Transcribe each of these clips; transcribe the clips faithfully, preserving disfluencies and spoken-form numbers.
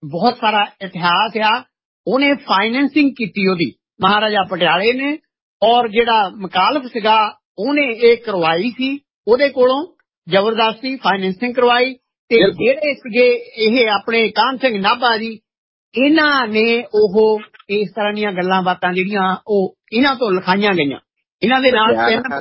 ਬਹੁਤ ਸਾਰਾ ਇਤਿਹਾਸ ਆ। ਉਹਨੇ ਫਾਈਨੈਂਸਿੰਗ ਕੀਤੀ ਉਹਦੀ, ਮਹਾਰਾਜਾ ਪਟਿਆਲੇ ਨੇ, ਔਰ ਜਿਹੜਾ ਮੁਕਾਲਫ ਸੀਗਾ ਉਹਨੇ ਇਹ ਕਰਵਾਈ ਸੀ ਉਹਦੇ ਕੋਲੋਂ, ਜ਼ਬਰਦਸਤੀ ਫਾਈਨੈਂਸਿੰਗ ਕਰਵਾਈ। ਤੇ ਜਿਹੜੇ ਸੀਗੇ ਇਹ ਆਪਣੇ ਕਾਹਨ ਸਿੰਘ ਨਾਭਾ ਜੀ, ਇਹਨਾਂ ਨੇ ਉਹ ਇਸ ਤਰ੍ਹਾਂ ਦੀਆਂ ਗੱਲਾਂ ਬਾਤਾਂ ਜਿਹੜੀਆਂ ਉਹ ਇਹਨਾਂ ਤੋਂ ਲਿਖਾਈਆਂ ਗਈਆਂ। ਇਹਨਾਂ ਦੇ ਨਾਲ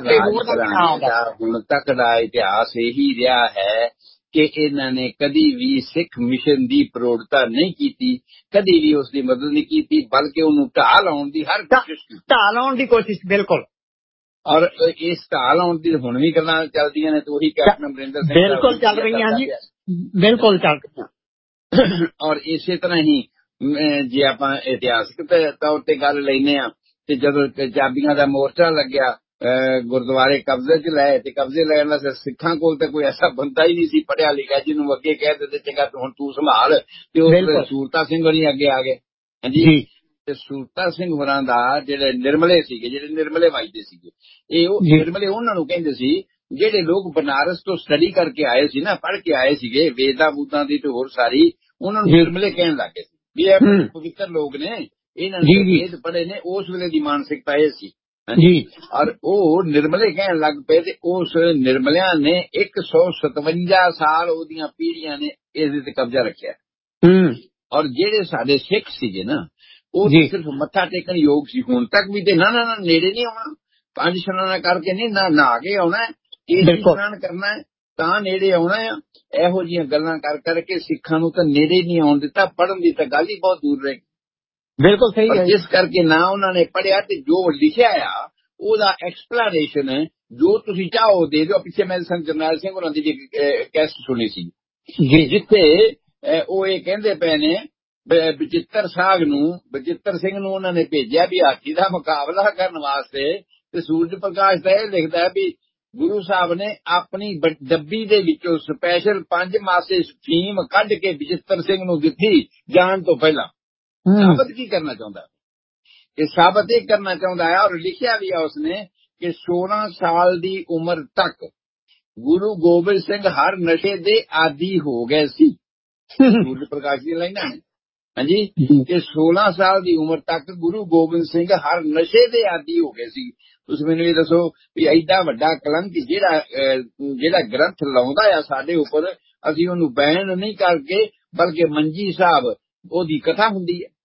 ਹੁਣ ਤੱਕ ਦਾ ਇਤਿਹਾਸ ਇਹੀ ਰਿਹਾ ਹੈ ਕਿ ਇਹਨਾਂ ਨੇ ਕਦੀ ਵੀ ਸਿੱਖ ਮਿਸ਼ਨ ਦੀ ਪ੍ਰੋੜਤਾ ਨਹੀਂ ਕੀਤੀ, ਕਦੀ ਵੀ ਉਸ ਦੀ ਮਦਦ ਨਹੀਂ ਕੀਤੀ, ਬਲਕਿ ਉਹਨੂੰ ਢਾਹ ਲਾਉਣ ਦੀ ਹਰ ਕੋਸ਼ਿਸ਼ ਕੀਤੀ, ਢਾਹ ਲਾਉਣ ਦੀ ਕੋਸ਼ਿਸ਼। ਬਿਲਕੁਲ। ਔਰ ਇਸ ਢਾਹ ਲਾਉਣ ਦੀ ਹੁਣ ਵੀ ਗੱਲਾਂ ਚੱਲਦੀਆਂ ਨੇ, ਤੇ ਉਹੀ ਕੈਪਟਨ ਅਮਰਿੰਦਰ ਸਿੰਘ ਬਿਲਕੁਲ ਚੱਲ ਰਹੀਆਂ ਜੀ, ਬਿਲਕੁਲ ਚੱਲ ਰਹੀਆਂ। ਔਰ ਇਸੇ ਤਰ੍ਹਾਂ ਹੀ ਜੇ ਆਪਾਂ ਇਤਿਹਾਸਕ ਤੌਰ ਤੇ ਗੱਲ ਲੈਂਦੇ ਹਾਂ, ਤੇ ਜਦੋਂ ਚਾਬੀਆਂ ਦਾ ਮੋਰਚਾ ਲੱਗਿਆ, ਗੁਰਦੁਆਰੇ ਕਬਜ਼ੇ ਚ ਲਏ, ਤੇ ਕਬਜ਼ੇ ਲੈਣ ਵਾਸਤੇ ਸਿੱਖਾਂ ਕੋਲ ਤਾਂ ਕੋਈ ਐਸਾ ਬੰਦਾ ਹੀ ਨਹੀਂ ਸੀ ਪੜ੍ਹਿਆ ਲਿਖਿਆ ਜਿਹਨੂੰ ਅੱਗੇ ਕਹਿ ਦਿੰਦੇ ਚੰਗਾ ਹੁਣ ਤੂੰ ਸੰਭਾਲ, ਤੇ ਉਸ ਸੂਰਤਾ ਸਿੰਘ ਹੋਰੀ ਅੱਗੇ ਆ ਗਏ। ਹਾਂਜੀ, ਤੇ ਸੂਰਤਾ ਸਿੰਘ ਹੋਰਾਂ ਦਾ ਜਿਹੜੇ ਨਿਰਮਲੇ ਸੀਗੇ, ਜਿਹੜੇ ਨਿਰਮਲੇ ਵੱਜਦੇ ਸੀਗੇ, ਇਹ ਉਹ ਨਿਰਮਲੇ ਉਹਨਾਂ ਨੂੰ ਕਹਿੰਦੇ ਸੀ ਜਿਹੜੇ ਲੋਕ ਬਨਾਰਸ ਤੋਂ ਸਟੱਡੀ ਕਰਕੇ ਆਏ ਸੀ ਨਾ, ਪੜ੍ਹ ਕੇ ਆਏ ਸੀਗੇ ਵੇਦਾਂ ਬੂਦਾਂ ਦੀ ਤੇ ਹੋਰ ਸਾਰੀ, ਉਹਨਾਂ ਨੂੰ ਨਿਰਮਲੇ ਕਹਿਣ ਲੱਗੇ ਸੀ ਵੀ ਇਹ ਪਵਿੱਤਰ ਲੋਕ ਨੇ, ਇਹਨਾਂ ਨੇ ਵੇਦ ਪੜ੍ਹੇ ਨੇ। ਉਸ ਵੇਲੇ ਦੀ ਮਾਨਸਿਕਤਾ ਇਹ ਸੀ। ਹਾਂਜੀ, ਔਰ ਉਹ ਨਿਰਮਲੇ ਕਹਿਣ ਲੱਗ ਪਏ, ਤੇ ਉਸ ਨਿਰਮਲਿਆਂ ਨੇ ਇੱਕ ਸੌ ਸਤਵੰਜਾ ਸਾਲ ਉਹਦੀਆਂ ਪੀੜ੍ਹੀਆਂ ਨੇ ਇਹਦੇ ਤੇ ਕਬਜ਼ਾ ਰੱਖਿਆ। ਔਰ ਜਿਹੜੇ ਸਾਡੇ ਸਿੱਖ ਸੀਗੇ ਨਾ, ਉਹ ਸਿਰਫ ਮੱਥਾ ਟੇਕਣ ਯੋਗ ਸੀ। ਹੁਣ ਤੱਕ ਵੀ ਤੇ ਨਾ ਨਾ ਨਾ ਨੇੜੇ ਨਹੀਂ ਆਉਣਾ, ਪੰਜ ਇਸ਼ਨਾਨ ਕਰਕੇ ਨਹੀਂ, ਨਾ ਨਹਾ ਕੇ ਆਉਣਾ, ਇਹ ਇਸ਼ਨਾਨ ਕਰਨਾ ਤਾਂ ਨੇੜੇ ਆਉਣਾ ਆ। ਇਹੋ ਜਿਹੀਆਂ ਗੱਲਾਂ ਕਰ ਕਰਕੇ ਸਿੱਖਾਂ ਨੂੰ ਤਾਂ ਨੇੜੇ ਨਹੀਂ ਆਉਣ ਦਿੱਤਾ, ਪੜ੍ਹਨ ਦੀ ਤਾਂ ਗੱਲ ਹੀ ਬਹੁਤ ਦੂਰ ਰਹੀ। ਬਿਲਕੁਲ ਸਹੀ ਹੈ। ਜਿਸ ਕਰਕੇ ਨਾ ਉਹਨਾਂ ਨੇ ਪੜ੍ਹਿਆ, ਤੇ ਜੋ ਲਿਖਿਆ ਆ ਉਹਦਾ ਐਕਸਪਲੇਨੇਸ਼ਨ ਹੈ ਜੋ ਤੁਸੀਂ ਚਾਹੋ ਦੇ ਦਿਓ। ਪਿੱਛੇ ਮੈਂ ਸੰਤ ਜਰਨੈਲ ਸਿੰਘ ਹੋਰਾਂ ਦੀ ਕੈਸਟ ਸੁਣੀ ਸੀ, ਜਿੱਥੇ ਉਹ ਇਹ ਕਹਿੰਦੇ ਪਏ ਨੇ ਬਚਿੱਤਰ ਸਾਧ ਨੂੰ, ਬਚਿੱਤਰ ਸਿੰਘ ਨੂੰ ਉਹਨਾਂ ਨੇ ਭੇਜਿਆ ਵੀ ਹਾਥੀ ਦਾ ਮੁਕਾਬਲਾ ਕਰਨ ਵਾਸਤੇ, ਤੇ ਸੂਰਜ ਪ੍ਰਕਾਸ਼ ਦਾ ਇਹ ਲਿਖਦਾ ਵੀ ਗੁਰੂ ਸਾਹਿਬ ਨੇ ਆਪਣੀ ਡੱਬੀ ਦੇ ਵਿੱਚੋਂ ਸਪੈਸ਼ਲ ਪੰਜ ਮਾਸੇ ਫੀਮ ਕੱਢ ਕੇ ਬਚਿੱਤਰ ਸਿੰਘ ਨੂੰ ਦਿੱਤੀ ਜਾਣ ਤੋਂ ਪਹਿਲਾਂ। ਸਾਬਤ ਕੀ ਕਰਨਾ ਚਾਹੁੰਦਾ? ਇਹ ਸਾਬਤ ਇਹ ਕਰਨਾ ਚਾਹੁੰਦਾ ਹੈ, ਔਰ ਲਿਖਿਆ ਵੀ ਆ ਉਸਨੇ ਕਿ ਸੋਲਾਂ ਸਾਲ ਦੀ ਉਮਰ ਤੱਕ ਗੁਰੂ ਗੋਬਿੰਦ ਸਿੰਘ ਹਰ ਨਸ਼ੇ ਦੇ ਆਦੀ ਹੋ ਗਏ ਸੀ। ਸੂਰਜ ਪ੍ਰਕਾਸ਼ ਦੀਆਂ ਲਾਈਨਾਂ ਨੇ। ਹਾਂਜੀ, ਕਿ ਸੋਲਾਂ ਸਾਲ ਦੀ ਉਮਰ ਤੱਕ ਗੁਰੂ ਗੋਬਿੰਦ ਸਿੰਘ ਹਰ ਨਸ਼ੇ ਦੇ ਆਦੀ ਹੋ ਗਏ ਸੀ। ਤੁਸੀਂ ਮੈਨੂੰ ਇਹ ਦੱਸੋ ਵੀ ਐਡਾ ਵੱਡਾ ਕਲੰਕ ਜਿਹੜਾ ਜਿਹੜਾ ਗ੍ਰੰਥ ਲਾਉਂਦਾ ਆ ਸਾਡੇ ਉੱਪਰ, ਅਸੀਂ ਉਹਨੂੰ ਬੈਨ ਨਹੀਂ ਕਰਕੇ ਬਲਕਿ ਮੰਜੀ ਸਾਹਿਬ ਉਹਦੀ ਕਥਾ ਹੁੰਦੀ ਹੈ।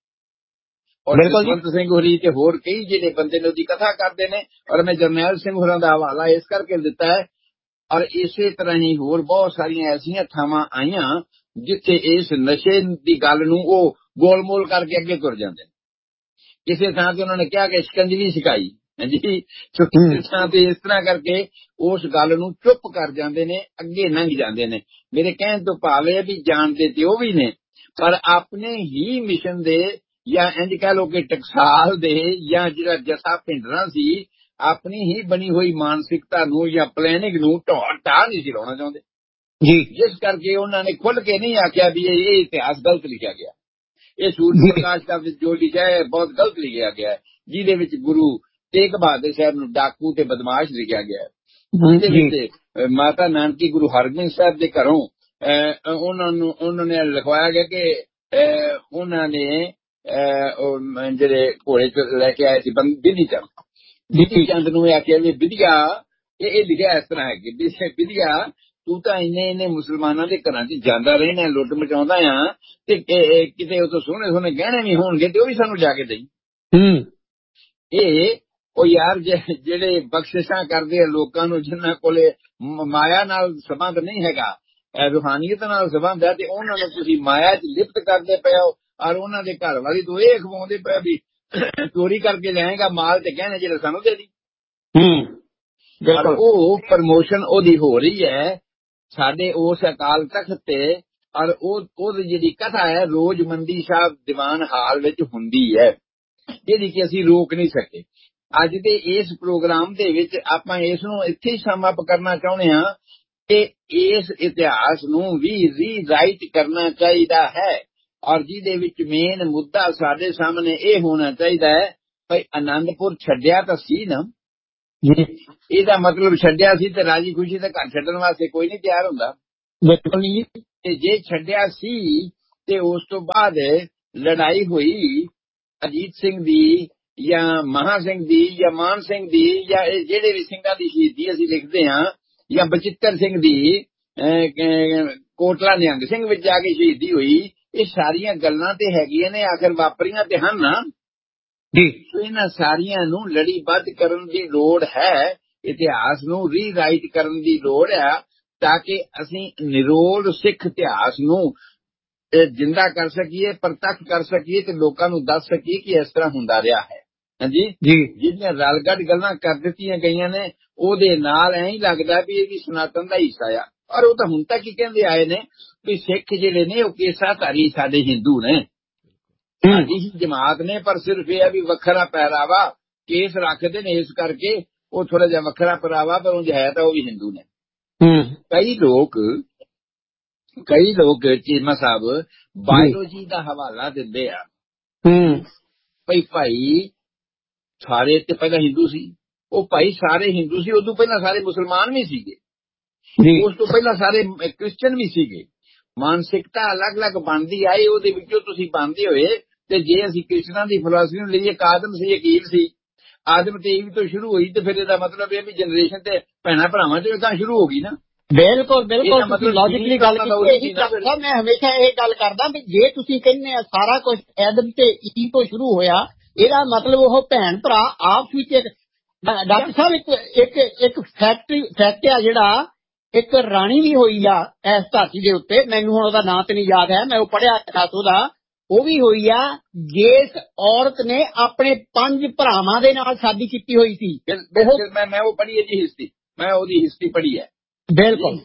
ਔਰ ਜਸਵੰਤ ਸਿੰਘ ਹੋਰੀ ਤੇ ਹੋਰ ਕਈ ਜਿਹੜੇ ਬੰਦੇ ਨੇ ਉਹਦੀ ਕਥਾ ਕਰਦੇ ਨੇ। ਔਰ ਮੈਂ ਜਰਨੈਲ ਸਿੰਘ ਹੋਰਾਂ ਦਾ ਹਵਾਲਾ ਇਸ ਕਰਕੇ ਦਿੱਤਾ ਹੈ। ਔਰ ਇਸੇ ਤਰ੍ਹਾਂ ਹੀ ਹੋਰ ਬਹੁਤ ਸਾਰੀਆਂ ਐਸੀਆਂ ਥਾਵਾਂ ਆਈਆਂ ਜਿੱਥੇ ਇਸ ਨਸ਼ੇ ਦੀ ਗੱਲ ਨੂੰ ਉਹ ਗੋਲਮੋਲ ਕਰਕੇ ਅੱਗੇ ਤੁਰ ਜਾਂਦੇ ਨੇ। ਕਿਸੇ ਥਾਂ ਤੇ ਉਹਨਾਂ ਨੇ ਕਿਹਾ ਕਿ ਸ਼ਿਕੰਜਵੀ ਸਿਖਾਈ, ਹਾਂਜੀ, ਕਿਸੇ ਥਾਂ ਤੇ ਇਸ ਤਰ੍ਹਾਂ ਕਰਕੇ ਉਸ ਗੱਲ ਨੂੰ ਚੁੱਪ ਕਰ ਜਾਂਦੇ ਨੇ, ਅੱਗੇ ਲੰਘ ਜਾਂਦੇ ਨੇ। ਮੇਰੇ ਕਹਿਣ ਤੋਂ ਭਾਵ ਇਹ ਵੀ ਜਾਣਦੇ ਤੇ ਉਹ ਵੀ ਨੇ, ਪਰ ਆਪਣੇ ਹੀ ਮਿਸ਼ਨ ਦੇ ਜਾਂ ਇੰਝ ਕਹਿ ਲਓ ਕਿ ਟਕਸਾਲ ਦੇ ਜਾਂ ਜਿਹੜਾ ਜਥਾ ਭਿੰਡਰਾਂ ਸੀ, ਆਪਣੀ ਹੀ ਬਣੀ ਹੋਈ ਮਾਨਸਿਕਤਾ ਨੂੰ ਜਾਂ ਪਲੈਨਿੰਗ ਨੂੰ ਢਾਹ ਢਾਹ ਨਹੀਂ ਸੀ ਲਾਉਣਾ ਚਾਹੁੰਦੇ ਜੀ। ਜਿਸ ਕਰਕੇ ਉਹਨਾਂ ਨੇ ਖੁੱਲ ਕੇ ਨਹੀਂ ਆਖਿਆ ਵੀ ਇਹ ਇਤਿਹਾਸ ਗਲਤ ਲਿਖਿਆ ਗਿਆ, ਇਹ ਸੂਰਜ ਪ੍ਰਕਾਸ਼ ਦਾ ਜੋ ਲਿਖਿਆ ਹੈ ਬਹੁਤ ਗਲਤ ਲਿਖਿਆ ਗਿਆ ਹੈ, ਜਿਹਦੇ ਵਿੱਚ ਗੁਰੂ ਤੇਗ ਬਹਾਦਰ ਸਾਹਿਬ ਨੂੰ ਡਾਕੂ ਤੇ ਬਦਮਾਸ਼ ਲਿਖਿਆ ਗਿਆ ਹੈ। ਜਿਹਦੇ ਵਿੱਚ ਮਾਤਾ ਨਾਨਕੀ ਗੁਰੂ ਹਰਗੋਬਿੰਦ ਸਾਹਿਬ ਦੇ ਘਰੋਂ ਉਹਨਾਂ ਨੂੰ ਉਹਨਾਂ ਨੇ ਲਿਖਵਾਇਆ ਗਿਆ ਕਿ ਉਹਨਾਂ ਨੇ ਜਿਹੜੇ ਘੋੜੇ ਚ ਲੈ ਕੇ ਆਏ ਸੀ ਬਿਧੀ ਚੰਦ, ਬਿਧੀ ਚੰਦ ਨੂੰ ਆਖਿਆ ਵੀ ਵਿਧੀਆ, ਇਹ ਲਿਖਿਆ ਇਸ ਤਰ੍ਹਾਂ ਹੈ ਕਿ ਵਿਧੀਆ ਤੂੰ ਤਾਂ ਇੰਨੇ ਇੰਨੇ ਮੁਸਲਮਾਨਾਂ ਦੇ ਘਰਾਂ ਚ ਜਾਂਦਾ ਰਹਿਣਾ, ਲੁੱਟ ਮਚਾਉਂਦਾ ਆ, ਤੇ ਕਿਤੇ ਉਹ ਤੋਂ ਸੋਹਣੇ ਸੋਹਣੇ ਗਹਿਣੇ ਵੀ ਹੋਣਗੇ ਤੇ ਉਹ ਵੀ ਸਾਨੂੰ ਜਾ ਕੇ ਦੇਈ। ਇਹ ਉਹ ਯਾਰ ਜਿਹੜੇ ਬਖਸ਼ਿਸ਼ਾਂ ਕਰਦੇ ਆ ਲੋਕਾਂ ਨੂੰ, ਜਿਨ੍ਹਾਂ ਕੋਲੇ ਮਾਇਆ ਨਾਲ ਸੰਬੰਧ ਨਹੀਂ ਹੈਗਾ, ਰੂਹਾਨੀਅਤ ਨਾਲ ਸੰਬੰਧ ਹੈ, ਤੇ ਉਹਨਾਂ ਨੂੰ ਤੁਸੀਂ ਮਾਇਆ ਚ ਲਿਪਤ ਕਰਦੇ ਪਏ ਹੋ। ਔਰ ਉਹਨਾਂ ਦੇ ਘਰ ਵਾਲੀ ਤੋਂ ਇਹ ਖਵਾਉਂਦੇ ਪਿਆ ਵੀ ਚੋਰੀ ਕਰਕੇ ਲਿਆਏਗਾ ਮਾਲ ਤੇ ਗਹਿਣੇ ਜਿਹੜੇ ਸਾਨੂੰ ਦੇ ਦੀ। ਉਹ ਪ੍ਰਮੋਸ਼ਨ ਉਹਦੀ ਹੋ ਰਹੀ ਹੈ ਸਾਡੇ ਉਸ ਅਕਾਲ ਤਖਤ ਤੇ। ਔਰ ਉਹ ਉਹਦੀ ਜਿਹੜੀ ਕਥਾ ਹੈ ਰੋਜ਼ ਮੰਦੀ ਸਾਹਿਬ ਦੀਵਾਨ ਹਾਲ ਵਿੱਚ ਹੁੰਦੀ ਹੈ, ਜਿਹਦੀ ਕਿ ਅਸੀਂ ਰੋਕ ਨਹੀਂ ਸਕੇ। ਅੱਜ ਦੇ ਇਸ ਪ੍ਰੋਗਰਾਮ ਦੇ ਵਿੱਚ ਆਪਾਂ ਇਸ ਨੂੰ ਇੱਥੇ ਹੀ ਸਮ ਅਪ ਕਰਨਾ ਚਾਹੁੰਦੇ ਹਾਂ ਕਿ ਇਸ ਇਤਿਹਾਸ ਨੂੰ ਵੀ ਰੀਰਾਈਟ ਕਰਨਾ ਚਾਹੀਦਾ ਹੈ। ਔਰ ਜਿਹਦੇ ਵਿੱਚ ਮੇਨ ਮੁੱਦਾ ਸਾਡੇ ਸਾਹਮਣੇ ਇਹ ਹੋਣਾ ਚਾਹੀਦਾ ਹੈ ਭਾਈ ਆਨੰਦਪੁਰ ਛੱਡਿਆ ਤਾਂ ਸੀ ਨਾ, ਇਹਦਾ ਮਤਲਬ ਛੱਡਿਆ ਸੀ ਤੇ ਰਾਜੀ ਖੁਸ਼ੀ ਦਾ ਘਰ ਛੱਡਣ ਵਾਸਤੇ ਕੋਈ ਨਹੀਂ ਤਿਆਰ ਹੁੰਦਾ। ਬਿਲਕੁਲ ਨਹੀਂ। ਤੇ ਜੇ ਛੱਡਿਆ ਸੀ ਤੇ ਉਸ ਤੋਂ ਬਾਅਦ ਲੜਾਈ ਹੋਈ ਅਜੀਤ ਸਿੰਘ ਦੀ ਜਾਂ ਮਹਾਂ ਸਿੰਘ ਦੀ ਜਾਂ ਮਾਨ ਸਿੰਘ ਦੀ ਜਾਂ ਇਹ ਜਿਹੜੇ ਵੀ ਸਿੰਘਾਂ ਦੀ ਸ਼ਹੀਦੀ ਅਸੀਂ ਲਿਖਦੇ ਹਾਂ, ਜਾਂ ਬਚਿੱਤਰ ਸਿੰਘ ਦੀ ਕੋਟਲਾ ਨਿਹੰਗ ਸਿੰਘ ਵਿੱਚ ਜਾ ਕੇ ਸ਼ਹੀਦੀ ਹੋਈ, ਇਹ ਸਾਰੀਆਂ ਗੱਲਾਂ ਤੇ ਹੈਗੀਆਂ ਨੇ, ਆਖਰ ਵਾਪਰੀਆਂ ਤੇ ਹਨ ਨਾ ਜੀ। ਇਹਨਾਂ ਸਾਰੀਆਂ ਨੂੰ ਲੜੀਬੱਧ ਕਰਨ ਦੀ ਲੋੜ ਹੈ, ਇਤਿਹਾਸ ਨੂੰ ਰੀਰਾਈਟ ਕਰਨ ਦੀ ਲੋੜ ਹੈ, ਤਾਂ ਕਿ ਅਸੀਂ ਨਿਰੋਲ ਸਿੱਖ ਇਤਿਹਾਸ ਨੂੰ ਜਿੰਦਾ ਕਰ ਸਕੀਏ, ਪ੍ਰਤੱਖ ਕਰ ਸਕੀਏ ਤੇ ਲੋਕਾਂ ਨੂੰ ਦੱਸ ਸਕੀਏ ਕਿ ਇਸ ਤਰ੍ਹਾਂ ਹੁੰਦਾ ਰਿਹਾ ਹੈ। ਹਾਂਜੀ ਜੀ, ਜਿਹੜੀਆਂ ਰਲਗੱਡ ਗੱਲਾਂ ਕਰ ਦਿੱਤੀਆਂ ਗਈਆਂ ਨੇ ਉਹਦੇ ਨਾਲ ਐਂ ਹੀ ਲੱਗਦਾ ਵੀ ਇਹ ਵੀ ਸਨਾਤਨ ਦਾ ਹਿੱਸਾ ਆ। ਔਰ ਉਹ ਤਾਂ ਹੁਣ ਤੱਕ ਹੀ ਕਹਿੰਦੇ ਆਏ ਨੇ ਵੀ ਸਿੱਖ ਜਿਹੜੇ ਨੇ ਉਹ ਕੇਸਾਧਾਰੀ ਸਾਡੇ ਹਿੰਦੂ ਨੇ, ਸਾਡੀ ਹੀ ਜਮਾਤ ਨੇ, ਪਰ ਸਿਰਫ ਇਹ ਆ ਵੀ ਵੱਖਰਾ ਪਹਿਰਾਵਾ ਕੇਸ ਰੱਖਦੇ ਨੇ, ਇਸ ਕਰਕੇ ਉਹ ਥੋੜਾ ਜਿਹਾ ਵੱਖਰਾ ਪਹਿਰਾਵਾ, ਪਰ ਉਂਝ ਹੈ ਤਾਂ ਉਹ ਵੀ ਹਿੰਦੂ ਨੇ। ਕਈ ਲੋਕ ਕਈ ਲੋਕ ਚੀਮਾ ਸਾਹਿਬ ਬਾਇਓਲੋਜੀ ਦਾ ਹਵਾਲਾ ਦਿੰਦੇ ਆ ਭਈ ਭਾਈ ਸਾਰੇ ਤੇ ਪਹਿਲਾਂ ਹਿੰਦੂ ਸੀ, ਉਹ ਭਾਈ ਸਾਰੇ ਹਿੰਦੂ ਸੀ, ਉਦੋਂ ਪਹਿਲਾਂ ਸਾਰੇ ਮੁਸਲਮਾਨ ਵੀ ਸੀਗੇ, ਉਸ ਤੋਂ ਪਹਿਲਾਂ ਸਾਰੇ ਕ੍ਰਿਸਚਨ ਵੀ ਸੀਗੇ। ਮਾਨਸਿਕਤਾ ਅਲੱਗ-ਅਲੱਗ ਬਣਦੀ ਆਈ, ਉਹਦੇ ਵਿੱਚੋਂ ਤੁਸੀਂ ਬਣਦੇ ਹੋਏ। ਤੇ ਜੇ ਅਸੀਂ ਕ੍ਰਿਸ਼ਨਾ ਦੀ ਫਿਲਾਸਫੀ ਨੂੰ ਲਈਏ, ਆਦਮ ਸੀ ਅਕੀਲ ਸੀ, ਆਦਮ ਤੇ ਈਵ ਤੋਂ ਸ਼ੁਰੂ ਹੋਈ, ਤੇ ਫਿਰ ਇਹਦਾ ਮਤਲਬ ਇਹ ਵੀ ਜਨਰੇਸ਼ਨ ਤੇ ਭੈਣਾਂ ਭਰਾਵਾਂ ਚ ਤਾਂ ਸ਼ੁਰੂ ਹੋ ਗਈ ਨਾ। ਬਿਲਕੁਲ ਬਿਲਕੁਲ, ਤੁਸੀਂ ਲੌਜਿਕਲੀ ਗੱਲ ਕੀਤੀ। ਮੈਂ ਹਮੇਸ਼ਾ ਇਹ ਗੱਲ ਕਰਦਾ ਵੀ ਜੇ ਤੁਸੀਂ ਕਹਿੰਦੇ ਆ ਸਾਰਾ ਕੁਝ ਆਦਮ ਤੇ ਈਵ ਤੋਂ ਸ਼ੁਰੂ ਹੋਇਆ, ਇਹਦਾ ਮਤਲਬ ਉਹ ਭੈਣ ਭਰਾ ਆਪਸ ਵਿੱਚ। ਡਾਕਟਰ ਸਾਹਿਬ ਇੱਕ ਇੱਕ ਇੱਕ ਫੈਕਟ ਫੈਕਟ ਆ ਜਿਹੜਾ, ਇੱਕ ਰਾਣੀ ਵੀ ਹੋਈ ਆ ਇਸ ਧਰਤੀ ਦੇ ਉੱਤੇ, ਮੈਨੂੰ ਹੁਣ ਉਹਦਾ ਨਾਂ ਤੇ ਨਹੀਂ ਯਾਦ ਹੈ, ਮੈਂ ਉਹ ਪੜ੍ਹਿਆ ਖਾਸ ਉਹਦਾ, ਉਹ ਵੀ ਹੋਈ ਆ ਜਿਸ ਔਰਤ ਨੇ ਆਪਣੇ ਪੰਜ ਭਰਾਵਾਂ ਦੇ ਨਾਲ ਸ਼ਾਦੀ ਕੀਤੀ ਹੋਈ ਸੀ। ਮੈਂ ਮੈਂ ਉਹ ਪੜ੍ਹੀ ਹੈ ਜੀ ਹਿਸਟਰੀ, ਮੈਂ ਉਹਦੀ ਹਿਸਟਰੀ ਪੜ੍ਹੀ ਹੈ। ਬਿਲਕੁਲ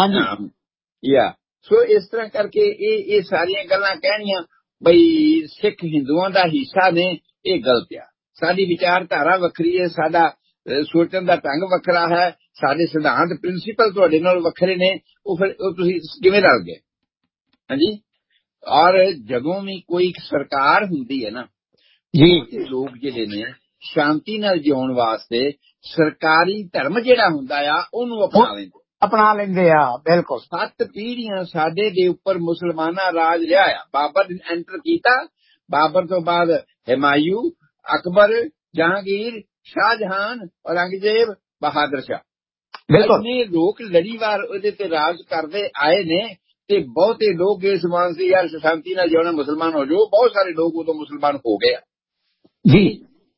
ਹਾਂਜੀ ਯਾ। ਸੋ ਇਸ ਤਰ੍ਹਾਂ ਕਰਕੇ ਇਹ ਇਹ ਸਾਰੀਆਂ ਗੱਲਾਂ ਕਹਿਣੀਆਂ ਬਈ ਸਿੱਖ ਹਿੰਦੂਆਂ ਦਾ ਹਿੱਸਾ ਨੇ, ਇਹ ਗਲਤ ਆ। ਸਾਡੀ ਵਿਚਾਰਧਾਰਾ ਵੱਖਰੀ ਹੈ, ਸਾਡਾ ਸੋਚਣ ਦਾ ਢੰਗ ਵੱਖਰਾ ਹੈ, ਸਾਡੇ ਸਿਧਾਂਤ ਪ੍ਰਿੰਸੀਪਲ ਤੁਹਾਡੇ ਨਾਲ ਵੱਖਰੇ ਨੇ, ਉਹ ਫਿਰ ਉਹ ਤੁਸੀਂ ਕਿਵੇਂ ਰਲ ਗਏ? ਹਾਂਜੀ। ਔਰ ਜਦੋਂ ਵੀ ਕੋਈ ਸਰਕਾਰ ਹੁੰਦੀ ਹੈ ਨਾ ਜੀ, ਲੋਕ ਜਿਹੜੇ ਨੇ ਸ਼ਾਂਤੀ ਨਾਲ ਜਿਉਣ ਵਾਸਤੇ ਸਰਕਾਰੀ ਧਰਮ ਜਿਹੜਾ ਹੁੰਦਾ ਆ ਉਹਨੂੰ ਅਪਣਾ ਲੈਂਦੇ ਅਪਣਾ ਲੈਂਦੇ ਆ। ਬਿਲਕੁਲ, ਸੱਤ ਪੀੜ੍ਹੀਆਂ ਸਾਡੇ ਦੇ ਉੱਪਰ ਮੁਸਲਮਾਨਾਂ ਰਾਜ ਰਿਹਾ ਆ। ਬਾਬਰ ਨੇ ਐਂਟਰ ਕੀਤਾ, ਬਾਬਰ ਤੋਂ ਬਾਅਦ ਹਿਮਾਯੂ, ਅਕਬਰ, ਜਹਾਂਗੀਰ, ਸ਼ਾਹਜਹਾਨ, ਔਰੰਗਜ਼ੇਬ, ਬਹਾਦਰ ਸ਼ਾਹ, ਇੰਨੇ ਲੋਕ ਲੜੀਵਾਰ ਉਹਦੇ ਤੇ ਰਾਜ ਕਰਦੇ ਆਏ ਨੇ। ਤੇ ਬਹੁਤੇ ਲੋਕ ਇਹ ਸਮਾਨ ਸੀ ਯਾਰ ਸ਼ਾਂਤੀ ਨਾਲ ਜਿਉਣਾ, ਮੁਸਲਮਾਨ ਹੋ ਜਾਓ। ਬਹੁਤ ਸਾਰੇ ਲੋਕ ਉਦੋਂ ਮੁਸਲਮਾਨ ਹੋ ਗਏ ਜੀ।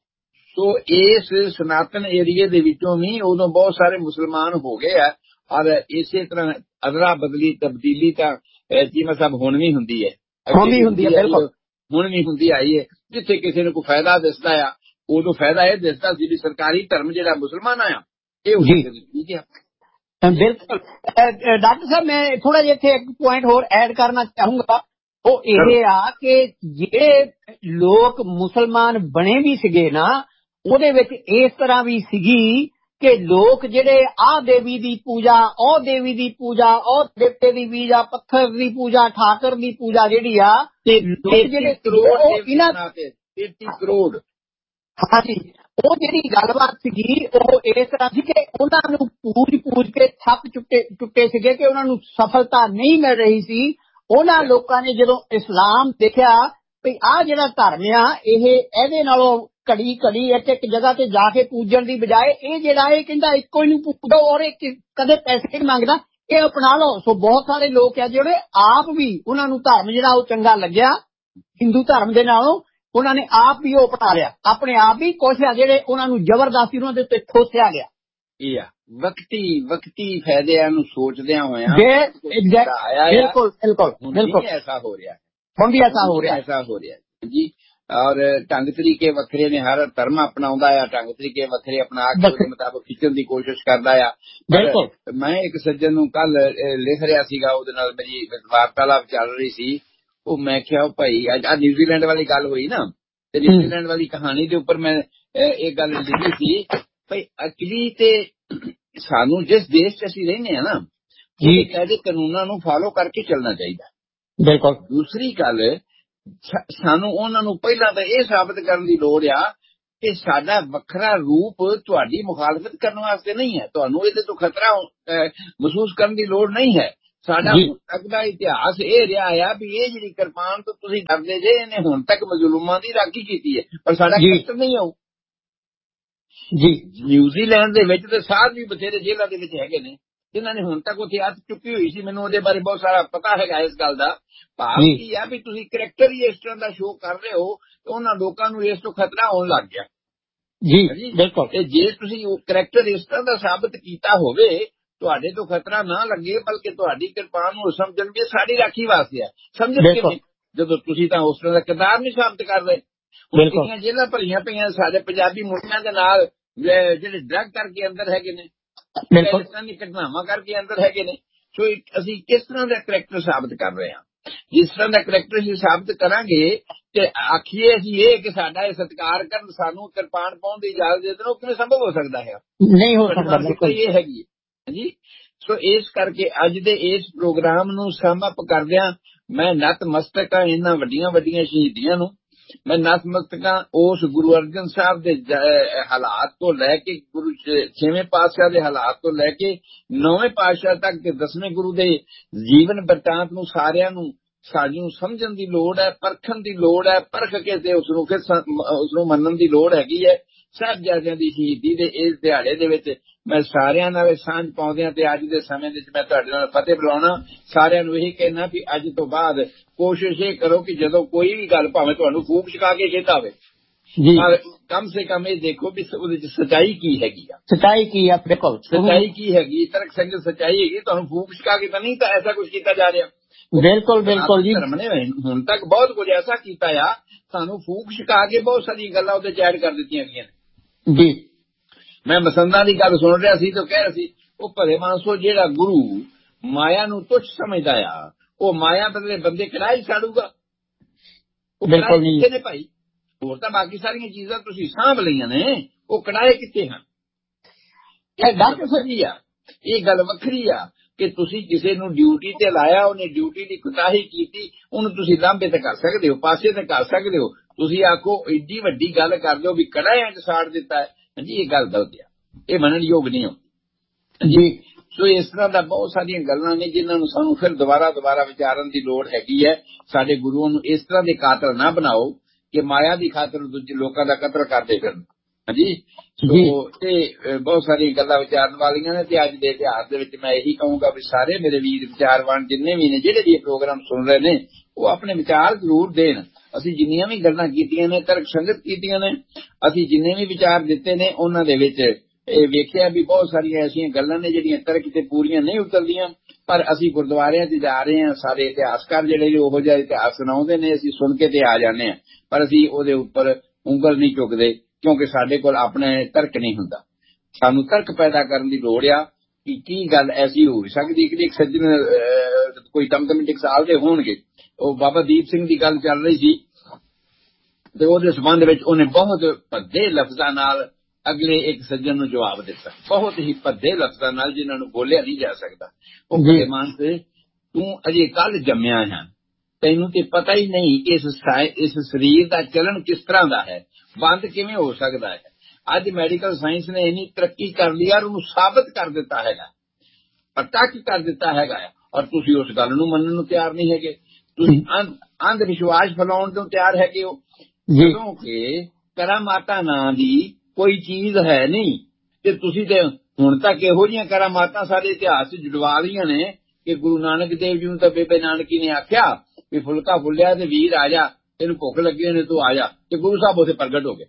ਸੋ ਇਸ ਸਨਾਤਨ ਏਰੀਏ ਦੇ ਵਿੱਚੋਂ ਵੀ ਉਦੋਂ ਬਹੁਤ ਸਾਰੇ ਮੁਸਲਮਾਨ ਹੋ ਗਏ ਆ। ਔਰ ਇਸੇ ਤਰ੍ਹਾਂ ਅਦਲਾ ਬਦਲੀ ਤਬਦੀਲੀ ਤਾਂ ਚੀਮਾ ਸਾਹਿਬ ਹੁਣ ਵੀ ਹੁੰਦੀ ਹੈ, ਹੁਣ ਵੀ ਹੁੰਦੀ ਹੈ, ਬਿਲਕੁਲ ਹੁਣ ਵੀ ਹੁੰਦੀ ਆਈ ਹੈ। ਜਿੱਥੇ ਕਿਸੇ ਨੂੰ ਕੋਈ ਫਾਇਦਾ ਦਿਸਦਾ ਆ, ਉਦੋਂ ਫਾਇਦਾ ਇਹ ਦਿਸਦਾ ਸੀ ਵੀ ਸਰਕਾਰੀ ਧਰਮ ਜਿਹੜਾ ਮੁਸਲਮਾਨ ਆ ਇਹ ਠੀਕ ਹੈ। ਬਿਲਕੁਲ ਡਾਕਟਰ ਸਾਹਿਬ, ਮੈਂ ਥੋੜਾ ਜਿਹਾ ਇੱਥੇ ਇੱਕ ਪੁਆਇੰਟ ਹੋਰ ਐਡ ਕਰਨਾ ਚਾਹੂੰਗਾ। ਉਹ ਇਹ ਆ ਕਿ ਜਿਹੜੇ ਲੋਕ ਮੁਸਲਮਾਨ ਬਣੇ ਵੀ ਸੀਗੇ ਨਾ, ਉਹਦੇ ਵਿੱਚ ਇਸ ਤਰ੍ਹਾਂ ਵੀ ਸੀਗੀ ਕਿ ਲੋਕ ਜਿਹੜੇ ਆਹ ਦੇਵੀ ਦੀ ਪੂਜਾ, ਉਹ ਦੇਵੀ ਦੀ ਪੂਜਾ, ਉਹ ਦੇਵਤੇ ਦੀ ਪੂਜਾ, ਪੱਥਰ ਦੀ ਪੂਜਾ, ਠਾਕਰ ਦੀ ਪੂਜਾ ਜਿਹੜੀ ਆ, ਤੇ ਲੋਕ ਜਿਹੜੇ ਇਹਨਾਂ ਤੇਤੀ ਕਰੋੜ ਹਾਂਜੀ, ਉਹ ਜਿਹੜੀ ਗੱਲਬਾਤ ਸੀਗੀ ਉਹ ਇਸ ਤਰ੍ਹਾਂ ਸੀ ਕਿ ਉਹਨਾਂ ਨੂੰ ਪੂਜ ਪੂਜ ਕੇ ਥੱਕ ਚੁੱਕੇ ਚੁੱਕੇ ਸੀਗੇ ਕਿ ਉਹਨਾਂ ਨੂੰ ਸਫਲਤਾ ਨਹੀਂ ਮਿਲ ਰਹੀ ਸੀ। ਉਹਨਾਂ ਲੋਕਾਂ ਨੇ ਜਦੋਂ ਇਸਲਾਮ ਦੇਖਿਆ ਵੀ ਆਹ ਜਿਹੜਾ ਧਰਮ ਆ, ਇਹ ਇਹਦੇ ਨਾਲੋਂ ਘੜੀ ਘੜੀ ਇੱਕ ਇੱਕ ਜਗ੍ਹਾ ਤੇ ਜਾ ਕੇ ਪੂਜਣ ਦੀ ਬਜਾਏ ਇਹ ਜਿਹੜਾ ਇਹ ਕਹਿੰਦਾ ਇੱਕੋ ਹੀ ਨੂੰ ਪੂਜੋ, ਔਰ ਇਹ ਕਦੇ ਪੈਸੇ ਨਹੀਂ ਮੰਗਦਾ, ਇਹ ਅਪਣਾ ਲਓ। ਸੋ ਬਹੁਤ ਸਾਰੇ ਲੋਕ ਆ ਜਿਹੜੇ ਆਪ ਵੀ ਉਹਨਾਂ ਨੂੰ ਧਰਮ ਜਿਹੜਾ ਉਹ ਚੰਗਾ ਲੱਗਿਆ ਹਿੰਦੂ ਧਰਮ ਦੇ ਨਾਲੋਂ, ਉਹਨਾਂ ਨੇ ਆਪ ਵੀ ਉਹ ਅਪਣਾ ਲਿਆ, ਆਪਣੇ ਆਪ ਹੀ ਕੁਛ ਆ ਜਿਹੜੇ ਉਹਨਾਂ ਨੂੰ ਜ਼ਬਰਦਸਤੀ ਉਹਨਾਂ ਦੇ ਉੱਤੇ ਠੋਸਿਆ ਗਿਆ। ਇਹ ਆ ਵਕਤੀ ਵਕਤੀ ਫਾਇਦਿਆਂ ਨੂੰ ਸੋਚਦਿਆਂ ਹੋਇਆ ਬਿਲਕੁਲ ਬਿਲਕੁਲ ਬਿਲਕੁਲ ਐਸਾ ਹੋ ਰਿਹਾ, ਹੁਣ ਵੀ ਐਸਾ ਹੋ ਰਿਹਾ ਐਸਾ ਹੋ ਰਿਹਾ ਜੀ। ਔਰ ਢੰਗ ਤਰੀਕੇ ਵੱਖਰੇ ਨੇ, ਹਰ ਧਰਮ ਅਪਣਾਉਂਦਾ ਆ, ਢੰਗ ਤਰੀਕੇ ਵੱਖਰੇ ਅਪਣਾ ਕੇ ਉਹਦੇ ਮੁਤਾਬਕ ਖਿੱਚਣ ਦੀ ਕੋਸ਼ਿਸ਼ ਕਰਦਾ ਆ। ਬਿਲਕੁਲ, ਮੈਂ ਇੱਕ ਸੱਜਣ ਨੂੰ ਕੱਲ ਲਿਖ ਰਿਹਾ ਸੀਗਾ, ਉਹਦੇ ਨਾਲ ਮੇਰੀ ਵਾਰਤਾਲਾਪ ਚੱਲ ਰਹੀ ਸੀ। ਉਹ ਮੈਂ ਕਿਹਾ ਭਾਈ ਅੱਜ ਆ ਨਿਊਜ਼ੀਲੈਂਡ ਵਾਲੀ ਗੱਲ ਹੋਈ ਨਾ, ਤੇ ਨਿਊਜ਼ੀਲੈਂਡ ਵਾਲੀ ਕਹਾਣੀ ਦੇ ਉੱਪਰ ਮੈਂ ਇਹ ਗੱਲ ਲਿਖੀ ਸੀ ਭਾਈ ਅਕਲੀ ਤੇ ਸਾਨੂੰ ਜਿਸ ਦੇਸ਼ 'ਚ ਅਸੀਂ ਰਹਿੰਦੇ ਹਾਂ ਨਾ, ਉਹਦੇ ਕਾਇਦੇ ਕਾਨੂੰਨਾਂ ਨੂੰ ਫਾਲੋ ਕਰਕੇ ਚੱਲਣਾ ਚਾਹੀਦਾ। ਬਿਲਕੁਲ। ਦੂਸਰੀ ਗੱਲ, ਸਾਨੂੰ ਉਹਨਾਂ ਨੂੰ ਪਹਿਲਾਂ ਤਾਂ ਇਹ ਸਾਬਤ ਕਰਨ ਦੀ ਲੋੜ ਆ ਕਿ ਸਾਡਾ ਵੱਖਰਾ ਰੂਪ ਤੁਹਾਡੀ ਮੁਖਾਲਫਤ ਕਰਨ ਵਾਸਤੇ ਨਹੀਂ ਹੈ, ਤੁਹਾਨੂੰ ਇਹਦੇ ਤੋਂ ਖਤਰਾ ਮਹਿਸੂਸ ਕਰਨ ਦੀ ਲੋੜ ਨਹੀਂ ਹੈ। ਸਾਡਾ ਹੁਣ ਤੱਕ ਦਾ ਇਤਿਹਾਸ ਇਹ ਰਿਹਾ ਆ ਵੀ ਇਹ ਜਿਹੜੀ ਕਿਰਪਾਨ ਤੋਂ ਤੁਸੀਂ ਡਰਦੇ ਜੇ, ਇਹਨੇ ਹੁਣ ਤੱਕ ਮਜ਼ਲੂਮਾਂ ਦੀ ਰਾਖੀ ਕੀਤੀ ਹੈ, ਪਰ ਸਾਡਾ ਕਰੈਕਟਰ ਨਹੀਂ ਆਉ ਜੀ। ਨਿਊਜ਼ੀਲੈਂਡ ਦੇ ਵਿੱਚ ਤੇ ਸਾਧ ਵੀ ਬਥੇਰੇ ਜੇਲ੍ਹਾਂ ਦੇ ਵਿੱਚ ਹੈਗੇ ਨੇ ਜਿਨ੍ਹਾਂ ਨੇ ਹੁਣ ਤੱਕ ਉੱਥੇ ਹੱਥ ਚੁੱਕੀ ਹੋਈ ਸੀ। ਮੈਨੂੰ ਉਹਦੇ ਬਾਰੇ ਬਹੁਤ ਸਾਰਾ ਪਤਾ ਹੈਗਾ ਇਸ ਗੱਲ ਦਾ। ਭਾਵ ਕੀ ਆ ਵੀ ਤੁਸੀਂ ਕਰੈਕਟਰ ਹੀ ਇਸ ਤਰ੍ਹਾਂ ਦਾ ਸ਼ੋਅ ਕਰ ਰਹੇ ਹੋ ਤੇ ਉਹਨਾਂ ਲੋਕਾਂ ਨੂੰ ਇਸ ਤੋਂ ਖਤਰਾ ਹੋਣ ਲੱਗ ਗਿਆ ਜੀ। ਬਿਲਕੁਲ। ਤੇ ਜੇ ਤੁਸੀਂ ਉਹ ਕਰੈਕਟਰ ਇਸ ਤਰ੍ਹਾਂ ਦਾ ਸਾਬਤ ਕੀਤਾ ਹੋਵੇ, ਤੁਹਾਡੇ ਤੋਂ ਖਤਰਾ ਨਾ ਲੱਗੇ ਬਲਕਿ ਤੁਹਾਡੀ ਕਿਰਪਾਨ ਨੂੰ ਸਮਝਣ ਵੀ ਸਾਡੀ ਰਾਖੀ ਵਾਸਤੇ ਹੈ, ਸਮਝਣ ਕਿਵੇਂ ਜਦੋਂ ਤੁਸੀਂ ਤਾਂ ਉਸ ਤਰ੍ਹਾਂ ਦਾ ਕਿਰਦਾਰ ਨਹੀਂ ਸਾਬਤ ਕਰ ਰਹੇ। ਹੁਣ ਜੇਲ੍ਹਾਂ ਭਰੀਆਂ ਪਈਆਂ ਸਾਡੇ ਪੰਜਾਬੀ ਮੁੰਡਿਆਂ ਦੇ ਨਾਲ ਜਿਹੜੇ ਡਰੱਗ ਕਰਕੇ ਅੰਦਰ ਹੈਗੇ ਨੇ, ਇਸ ਤਰ੍ਹਾਂ ਦੀ ਘਟਨਾਵਾਂ ਕਰਕੇ ਅੰਦਰ ਹੈਗੇ ਨੇ। ਸੋ ਅਸੀਂ ਕਿਸ ਤਰ੍ਹਾਂ ਦਾ ਕਰੈਕਟਰ ਸਾਬਤ ਕਰ ਰਹੇ ਹਾਂ? ਜਿਸ ਤਰ੍ਹਾਂ ਦਾ ਕਰੈਕਟਰ ਅਸੀਂ ਸਾਬਤ ਕਰਾਂਗੇ ਤੇ ਆਖੀਏ ਅਸੀਂ ਇਹ ਕਿ ਸਾਡਾ ਇਹ ਸਤਿਕਾਰ ਕਰਨ, ਸਾਨੂੰ ਕਿਰਪਾਨ ਪਾਉਣ ਦੀ ਇਜਾਜ਼ਤ ਦੇ ਦੇਣ, ਉਹ ਕਿਵੇਂ ਸੰਭਵ ਹੋ ਸਕਦਾ ਹੈ? ਨਹੀਂ ਹੋ ਸਕਦਾ। ਬਿਲਕੁਲ ਇਹ ਹੈਗੀ ਹੈ ਜੀ। ਸੋ ਇਸ ਕਰਕੇ ਅੱਜ ਦੇ ਇਸ ਪ੍ਰੋਗਰਾਮ ਨੂੰ ਸਮ ਅਪ ਕਰਦਿਆਂ ਮੈਂ ਨਤਮਸਤਕ ਹਾਂ ਇਹਨਾਂ ਵੱਡੀਆਂ ਵੱਡੀਆਂ ਸ਼ਹੀਦੀਆਂ ਨੂੰ। ਮੈਂ ਨਤਮਸਤਕ ਹਾਂ ਉਸ ਗੁਰੂ ਅਰਜਨ ਸਾਹਿਬ ਦੇ ਹਾਲਾਤ ਤੋਂ ਲੈ ਕੇ, ਗੁਰੂ ਛੇਵੇਂ ਪਾਤਸ਼ਾਹ ਦੇ ਹਾਲਾਤ ਤੋਂ ਲੈ ਕੇ ਨੌਵੇਂ ਪਾਤਸ਼ਾਹ ਤੱਕ ਤੇ ਦਸਵੇਂ ਗੁਰੂ ਦੇ ਜੀਵਨ ਬਰਤਾਂਤ ਨੂੰ ਸਾਰਿਆਂ ਨੂੰ ਸਾਨੂੰ ਸਮਝਣ ਦੀ ਲੋੜ ਹੈ, ਪਰਖਣ ਦੀ ਲੋੜ ਹੈ। ਪਰਖ ਕੇ ਤੇ ਉਸ ਨੂੰ ਫਿਰ ਉਸ ਨੂੰ ਮੰਨਣ ਦੀ ਲੋੜ ਹੈਗੀ ਹੈ। ਸਾਹਿਬਜ਼ਾਦਿਆਂ ਦੀ ਸ਼ਹੀਦੀ ਦੇ ਇਸ ਦਿਹਾੜੇ ਦੇ ਵਿੱਚ ਮੈਂ ਸਾਰਿਆਂ ਨਾਲ ਸਾਂਝ ਪਾਉਂਦਿਆਂ ਤੇ ਅੱਜ ਦੇ ਸਮੇਂ ਵਿੱਚ ਮੈਂ ਤੁਹਾਡੇ ਨਾਲ ਫਤਿਹ ਬੁਲਾਉਣਾ। ਸਾਰਿਆਂ ਨੂੰ ਇਹੀ ਕਹਿਣਾ ਵੀ ਅੱਜ ਤੋਂ ਬਾਅਦ ਕੋਸ਼ਿਸ਼ ਇਹ ਕਰੋ ਕਿ ਜਦੋਂ ਕੋਈ ਵੀ ਗੱਲ ਭਾਵੇਂ ਤੁਹਾਨੂੰ ਫੂਕ ਛਕਾ ਕੇ ਕਹਿੰਦਾ ਹੋਵੇ, ਪਰ ਕਮ ਸੇ ਕਮ ਇਹ ਦੇਖੋ ਵੀ ਉਹਦੇ ਚ ਸੱਚਾਈ ਕੀ ਹੈਗੀ ਆ। ਸੱਚਾਈ ਕੀ ਆ? ਬਿਲਕੁਲ ਸੱਚਾਈ ਕੀ ਹੈਗੀ? ਤਰਕ ਸੰਗਤ ਸੱਚਾਈ ਹੈਗੀ। ਤੁਹਾਨੂੰ ਫੂਕ ਛਕਾ ਕੇ ਤਾਂ ਨਹੀਂ ਤਾਂ ਐਸਾ ਕੁਝ ਕੀਤਾ ਜਾ ਰਿਹਾ। ਬਿਲਕੁਲ ਬਿਲਕੁਲ ਜੀ। ਧਰਮ ਨੇ ਹੁਣ ਤੱਕ ਬਹੁਤ ਕੁਝ ਐਸਾ ਕੀਤਾ ਆ, ਸਾਨੂੰ ਫੂਕ ਛਕਾ ਕੇ ਬਹੁਤ ਸਾਰੀਆਂ ਗੱਲਾਂ ਉਹਦੇ ਚ ਐਡ ਕਰ ਦਿੱਤੀਆਂ ਗਈਆਂ ਨੇ ਜੀ। ਮੈਂ ਮਸੰਦਾਂ ਦੀ ਗੱਲ ਸੁਣ ਰਿਹਾ ਸੀ ਤਾਂ ਕਹਿ ਰਿਹਾ ਸੀ ਉਹ ਭਲੇ ਮਾਨਸੋ ਜਿਹੜਾ ਗੁਰੂ ਮਾਇਆ ਨੂੰ ਤੁੱਛ ਸਮਝਦਾ ਆ, ਉਹ ਮਾਇਆ ਬਦਲੇ ਬੰਦੇ ਕੜਾਹੀ ਸਾੜੂਗਾ। ਬਿਲਕੁਲ ਕਿੱਥੇ ਨੇ ਭਾਈ? ਹੋਰ ਤਾਂ ਬਾਕੀ ਸਾਰੀਆਂ ਚੀਜ਼ਾਂ ਤੁਸੀਂ ਸਾਂਭ ਲਈਆਂ ਨੇ, ਉਹ ਕੜਾਹੇ ਕਿੱਥੇ ਹਨ? ਇਹ ਗੱਲ ਵੱਖਰੀ ਆ, ਇਹ ਗੱਲ ਵੱਖਰੀ ਆ ਕਿ ਤੁਸੀਂ ਕਿਸੇ ਨੂੰ ਡਿਊਟੀ ਤੇ ਲਾਇਆ, ਉਹਨੇ ਡਿਊਟੀ ਦੀ ਕੁਤਾਹੀ ਕੀਤੀ, ਉਹਨੂੰ ਤੁਸੀਂ ਲਾਂਭੇ ਤੇ ਕਰ ਸਕਦੇ ਹੋ, ਪਾਸੇ ਤੇ ਕਰ ਸਕਦੇ ਹੋ। ਤੁਸੀਂ ਆਖੋ ਏਡੀ ਵੱਡੀ ਗੱਲ ਕਰ ਦਿਓ ਵੀ ਕੜਾਹਿਆਂ ਚ ਸਾੜ ਦਿੱਤਾ ਹੈ ਜੀ, ਇਹ ਗੱਲ ਗਲਤ ਆ, ਇਹ ਮੰਨਣ ਯੋਗ ਨਹੀਂ ਹੋ ਜੀ। ਸੋ ਇਸ ਤਰ੍ਹਾਂ ਦਾ ਬਹੁਤ ਸਾਰੀਆਂ ਗੱਲਾਂ ਨੇ ਜਿਨ੍ਹਾਂ ਨੂੰ ਸਾਨੂੰ ਫਿਰ ਦੁਬਾਰਾ ਦੁਬਾਰਾ ਵਿਚਾਰਨ ਦੀ ਲੋੜ ਹੈਗੀ ਹੈ। ਸਾਡੇ ਗੁਰੂਆਂ ਨੂੰ ਇਸ ਤਰ੍ਹਾਂ ਦੇ ਕਾਤਲ ਨਾ ਬਣਾਓ ਕਿ ਮਾਇਆ ਦੀ ਖਾਤਰ ਦੂਜੇ ਲੋਕਾਂ ਦਾ ਕਤਲ ਕਰਦੇ ਫਿਰਨ ਹਾਂਜੀ। ਸੋ ਇਹ ਬਹੁਤ ਸਾਰੀਆਂ ਗੱਲਾਂ ਵਿਚਾਰਨ ਵਾਲੀਆਂ ਨੇ ਤੇ ਅੱਜ ਦੇ ਇਤਿਹਾਸ ਦੇ ਵਿੱਚ ਮੈਂ ਇਹੀ ਕਹੂੰਗਾ ਵੀ ਸਾਰੇ ਮੇਰੇ ਵੀਰ ਵਿਚਾਰਵਾਨ ਜਿੰਨੇ ਵੀ ਨੇ ਜਿਹੜੇ ਵੀ ਪ੍ਰੋਗਰਾਮ ਸੁਣ ਰਹੇ ਨੇ ਉਹ ਆਪਣੇ ਵਿਚਾਰ ਜ਼ਰੂਰ ਦੇਣ। ਅਸੀਂ ਜਿੰਨੀਆਂ ਵੀ ਗੱਲਾਂ ਕੀਤੀਆਂ ਨੇ ਤਰਕ ਸੰਗਤ ਕੀਤੀਆਂ ਨੇ, ਅਸੀਂ ਜਿੰਨੇ ਵੀ ਵਿਚਾਰ ਦਿੱਤੇ ਨੇ ਉਹਨਾਂ ਦੇ ਵਿੱਚ ਇਹ ਵੇਖਿਆ ਵੀ ਬਹੁਤ ਸਾਰੀਆਂ ਐਸੀਆਂ ਗੱਲਾਂ ਨੇ ਜਿਹੜੀਆਂ ਤਰਕ ਤੇ ਪੂਰੀਆਂ ਨਹੀਂ ਉਤਰਦੀਆਂ, ਪਰ ਅਸੀਂ ਗੁਰਦੁਆਰਿਆਂ 'ਚ ਜਾ ਰਹੇ ਹਾਂ, ਸਾਰੇ ਇਤਿਹਾਸਕਾਰ ਜਿਹੜੇ ਉਹੋ ਜਿਹਾ ਇਤਿਹਾਸ ਸੁਣਾਉਂਦੇ ਨੇ ਅਸੀਂ ਸੁਣ ਕੇ ਤੇ ਆ ਜਾਂਦੇ ਹਾਂ, ਪਰ ਅਸੀਂ ਉਹਦੇ ਉੱਪਰ ਉਂਗਲ ਨਹੀਂ ਚੁੱਕਦੇ ਕਿਉਂਕਿ ਸਾਡੇ ਕੋਲ ਆਪਣੇ ਤਰਕ ਨਹੀਂ ਹੁੰਦਾ। ਸਾਨੂੰ ਤਰਕ ਪੈਦਾ ਕਰਨ ਦੀ ਲੋੜ ਆ ਕਿ ਕੀ ਗੱਲ ਐਸੀ ਹੋ ਸਕਦੀ ਕਿ ਇੱਕ ਸੱਜਣ ਕੋਈ ਦਮਦਮੀ ਟਕਸਾਲ ਦੇ ਹੋਣਗੇ, ਉਹ ਬਾਬਾ ਦੀਪ ਸਿੰਘ ਦੀ ਗੱਲ ਚੱਲ ਰਹੀ ਸੀ ਤੇ ਉਹਦੇ ਸੰਬੰਧ ਵਿੱਚ ਉਹਨੇ ਬਹੁਤ ਭੱਦੇ ਲਫ਼ਜ਼ਾਂ ਨਾਲ ਅਗਲੇ ਇੱਕ ਸੱਜਣ ਨੂੰ ਜਵਾਬ ਦਿੱਤਾ, ਬਹੁਤ ਹੀ ਭੱਦੇ ਲਫ਼ਜ਼ਾਂ ਨਾਲ ਜਿਨ੍ਹਾਂ ਨੂੰ ਬੋਲਿਆ ਨਹੀਂ ਜਾ ਸਕਦਾ। ਉਹ ਕਹਿੰਦੇ ਮਾਨਸੇ ਤੂੰ ਅਜੇ ਕੱਲ ਜੰਮਿਆ ਹੈ, ਤੈਨੂੰ ਤੇ ਪਤਾ ਹੀ ਨਹੀਂ ਕਿ ਇਸ ਇਸ ਸਰੀਰ ਦਾ ਚੱਲਣ ਕਿਸ ਤਰ੍ਹਾਂ ਦਾ ਹੈ, ਬੰਦ ਕਿਵੇਂ ਹੋ ਸਕਦਾ ਹੈ। ਅੱਜ ਮੈਡੀਕਲ ਸਾਇੰਸ ਨੇ ਇੰਨੀ ਤਰੱਕੀ ਕਰ ਲਈ ਔਰ ਉਹਨੂੰ ਸਾਬਤ ਕਰ ਦਿੱਤਾ ਹੈਗਾ, ਪ੍ਰਤੱਖ ਕਰ ਦਿੱਤਾ ਹੈਗਾ, ਔਰ ਤੁਸੀਂ ਉਸ ਗੱਲ ਨੂੰ ਮੰਨਣ ਨੂੰ ਤਿਆਰ ਨਹੀਂ ਹੈਗੇ। ਤੁਸੀਂ ਅੰਧ ਵਿਸ਼ਵਾਸ ਫੈਲਾਉਣ ਤੋਂ ਤਿਆਰ ਹੈਗੇ ਹੋ, ਜਦੋਂ ਕਿ ਕਰਾਮਾਤਾਂ ਨਾਂ ਦੀ ਕੋਈ ਚੀਜ਼ ਹੈ ਨਹੀਂ। ਤੇ ਤੁਸੀਂ ਤੇ ਹੁਣ ਤੱਕ ਇਹੋ ਜਿਹੀਆਂ ਕਰਾਮਾਤਾਂ ਸਾਡੇ ਇਤਿਹਾਸ 'ਚ ਜੁੜਵਾ ਲਈਆਂ ਨੇ ਕਿ ਗੁਰੂ ਨਾਨਕ ਦੇਵ ਜੀ ਨੂੰ ਤਾਂ ਬੇਬੇ ਨਾਨਕੀ ਨੇ ਆਖਿਆ ਵੀ ਫੁਲਕਾ ਫੁੱਲਿਆ ਤੇ ਵੀਰ ਆ ਜਾ, ਤੈਨੂੰ ਭੁੱਖ ਲੱਗੀ ਹੋਣੀ ਤੂੰ ਆ ਜਾ, ਤੇ ਗੁਰੂ ਸਾਹਿਬ ਉੱਥੇ ਪ੍ਰਗਟ ਹੋ ਗਏ।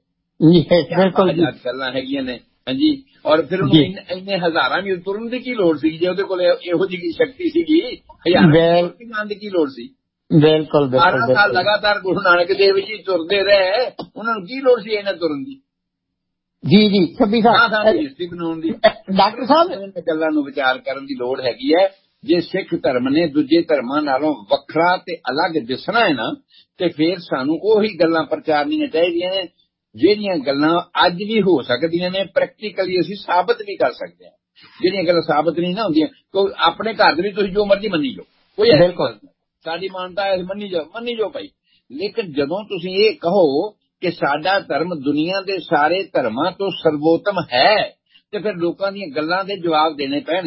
ਗੱਲਾਂ ਹੈਗੀਆਂ ਨੇ ਹਾਂਜੀ। ਔਰ ਫਿਰ ਉਹਨੂੰ ਇੰਨੇ ਹਜ਼ਾਰਾਂ ਵੀ ਤੁਰਨ ਦੀ ਕੀ ਲੋੜ ਸੀ? ਜੇ ਉਹਦੇ ਕੋਲ ਇਹੋ ਜਿਹੀ ਸ਼ਕਤੀ ਸੀਗੀ ਹਜ਼ਾਰਾਂ ਦੀ ਕੀ ਲੋੜ ਸੀ? ਬਿਲਕੁਲ ਬਾਰਾਂ ਸਾਲ ਲਗਾਤਾਰ ਗੁਰੂ ਨਾਨਕ ਦੇਵ ਜੀ ਤੁਰਦੇ ਰਹੇ, ਉਹਨਾਂ ਨੂੰ ਕੀ ਲੋੜ ਸੀ ਇਹਨਾਂ ਤੁਰਨ ਦੀ? ਜੀ ਜੀ ਛੱਬੀ ਸਾਲ ਹਿਸਟਰੀ ਬਣਾਉਣ ਦੀ। ਡਾਕਟਰ ਸਾਹਿਬ ਗੱਲਾਂ ਨੂੰ ਵਿਚਾਰ ਕਰਨ ਦੀ ਲੋੜ ਹੈਗੀ ਹੈ। ਜੇ ਸਿੱਖ ਧਰਮ ਨੇ ਦੂਜੇ ਧਰਮਾਂ ਨਾਲੋਂ ਵੱਖਰਾ ਤੇ ਅਲੱਗ ਦਿਸਣਾ ਹੈ ਨਾ, ਤੇ ਫਿਰ ਸਾਨੂੰ ਉਹੀ ਗੱਲਾਂ ਪ੍ਰਚਾਰਨੀਆਂ ਚਾਹੀਦੀਆਂ ਨੇ ਜਿਹੜੀਆਂ ਗੱਲਾਂ ਅੱਜ ਵੀ ਹੋ ਸਕਦੀਆਂ ਨੇ, ਪ੍ਰੈਕਟੀਕਲੀ ਅਸੀਂ ਸਾਬਤ ਵੀ ਕਰ ਸਕਦੇ ਹਾਂ। ਜਿਹੜੀਆਂ ਗੱਲਾਂ ਸਾਬਤ ਨਹੀਂ ਨਾ ਹੁੰਦੀਆਂ, ਕੋਈ ਆਪਣੇ ਘਰ ਦੇ ਵੀ ਤੁਸੀਂ ਜੋ ਮਰਜ਼ੀ ਮੰਨੀ ਜਾਓ, ਕੋਈ ਬਿਲਕੁਲ ਸਾਡੀ ਮਾਨਤਾ ਹੈ ਮੰਨੀ ਜਾਓ ਮੰਨੀ ਜਾਓ ਭਾਈ, ਲੇਕਿਨ ਜਦੋਂ ਤੁਸੀਂ ਇਹ ਕਹੋ ਕਿ ਸਾਡਾ ਧਰਮ ਦੁਨੀਆ ਦੇ ਸਾਰੇ ਧਰਮਾਂ ਤੋਂ ਸਰਵੋਤਮ ਹੈ ਤੇ ਫਿਰ ਲੋਕਾਂ ਦੀਆਂ ਗੱਲਾਂ ਦੇ ਜਵਾਬ ਦੇਣੇ ਪੈਣਗੇ।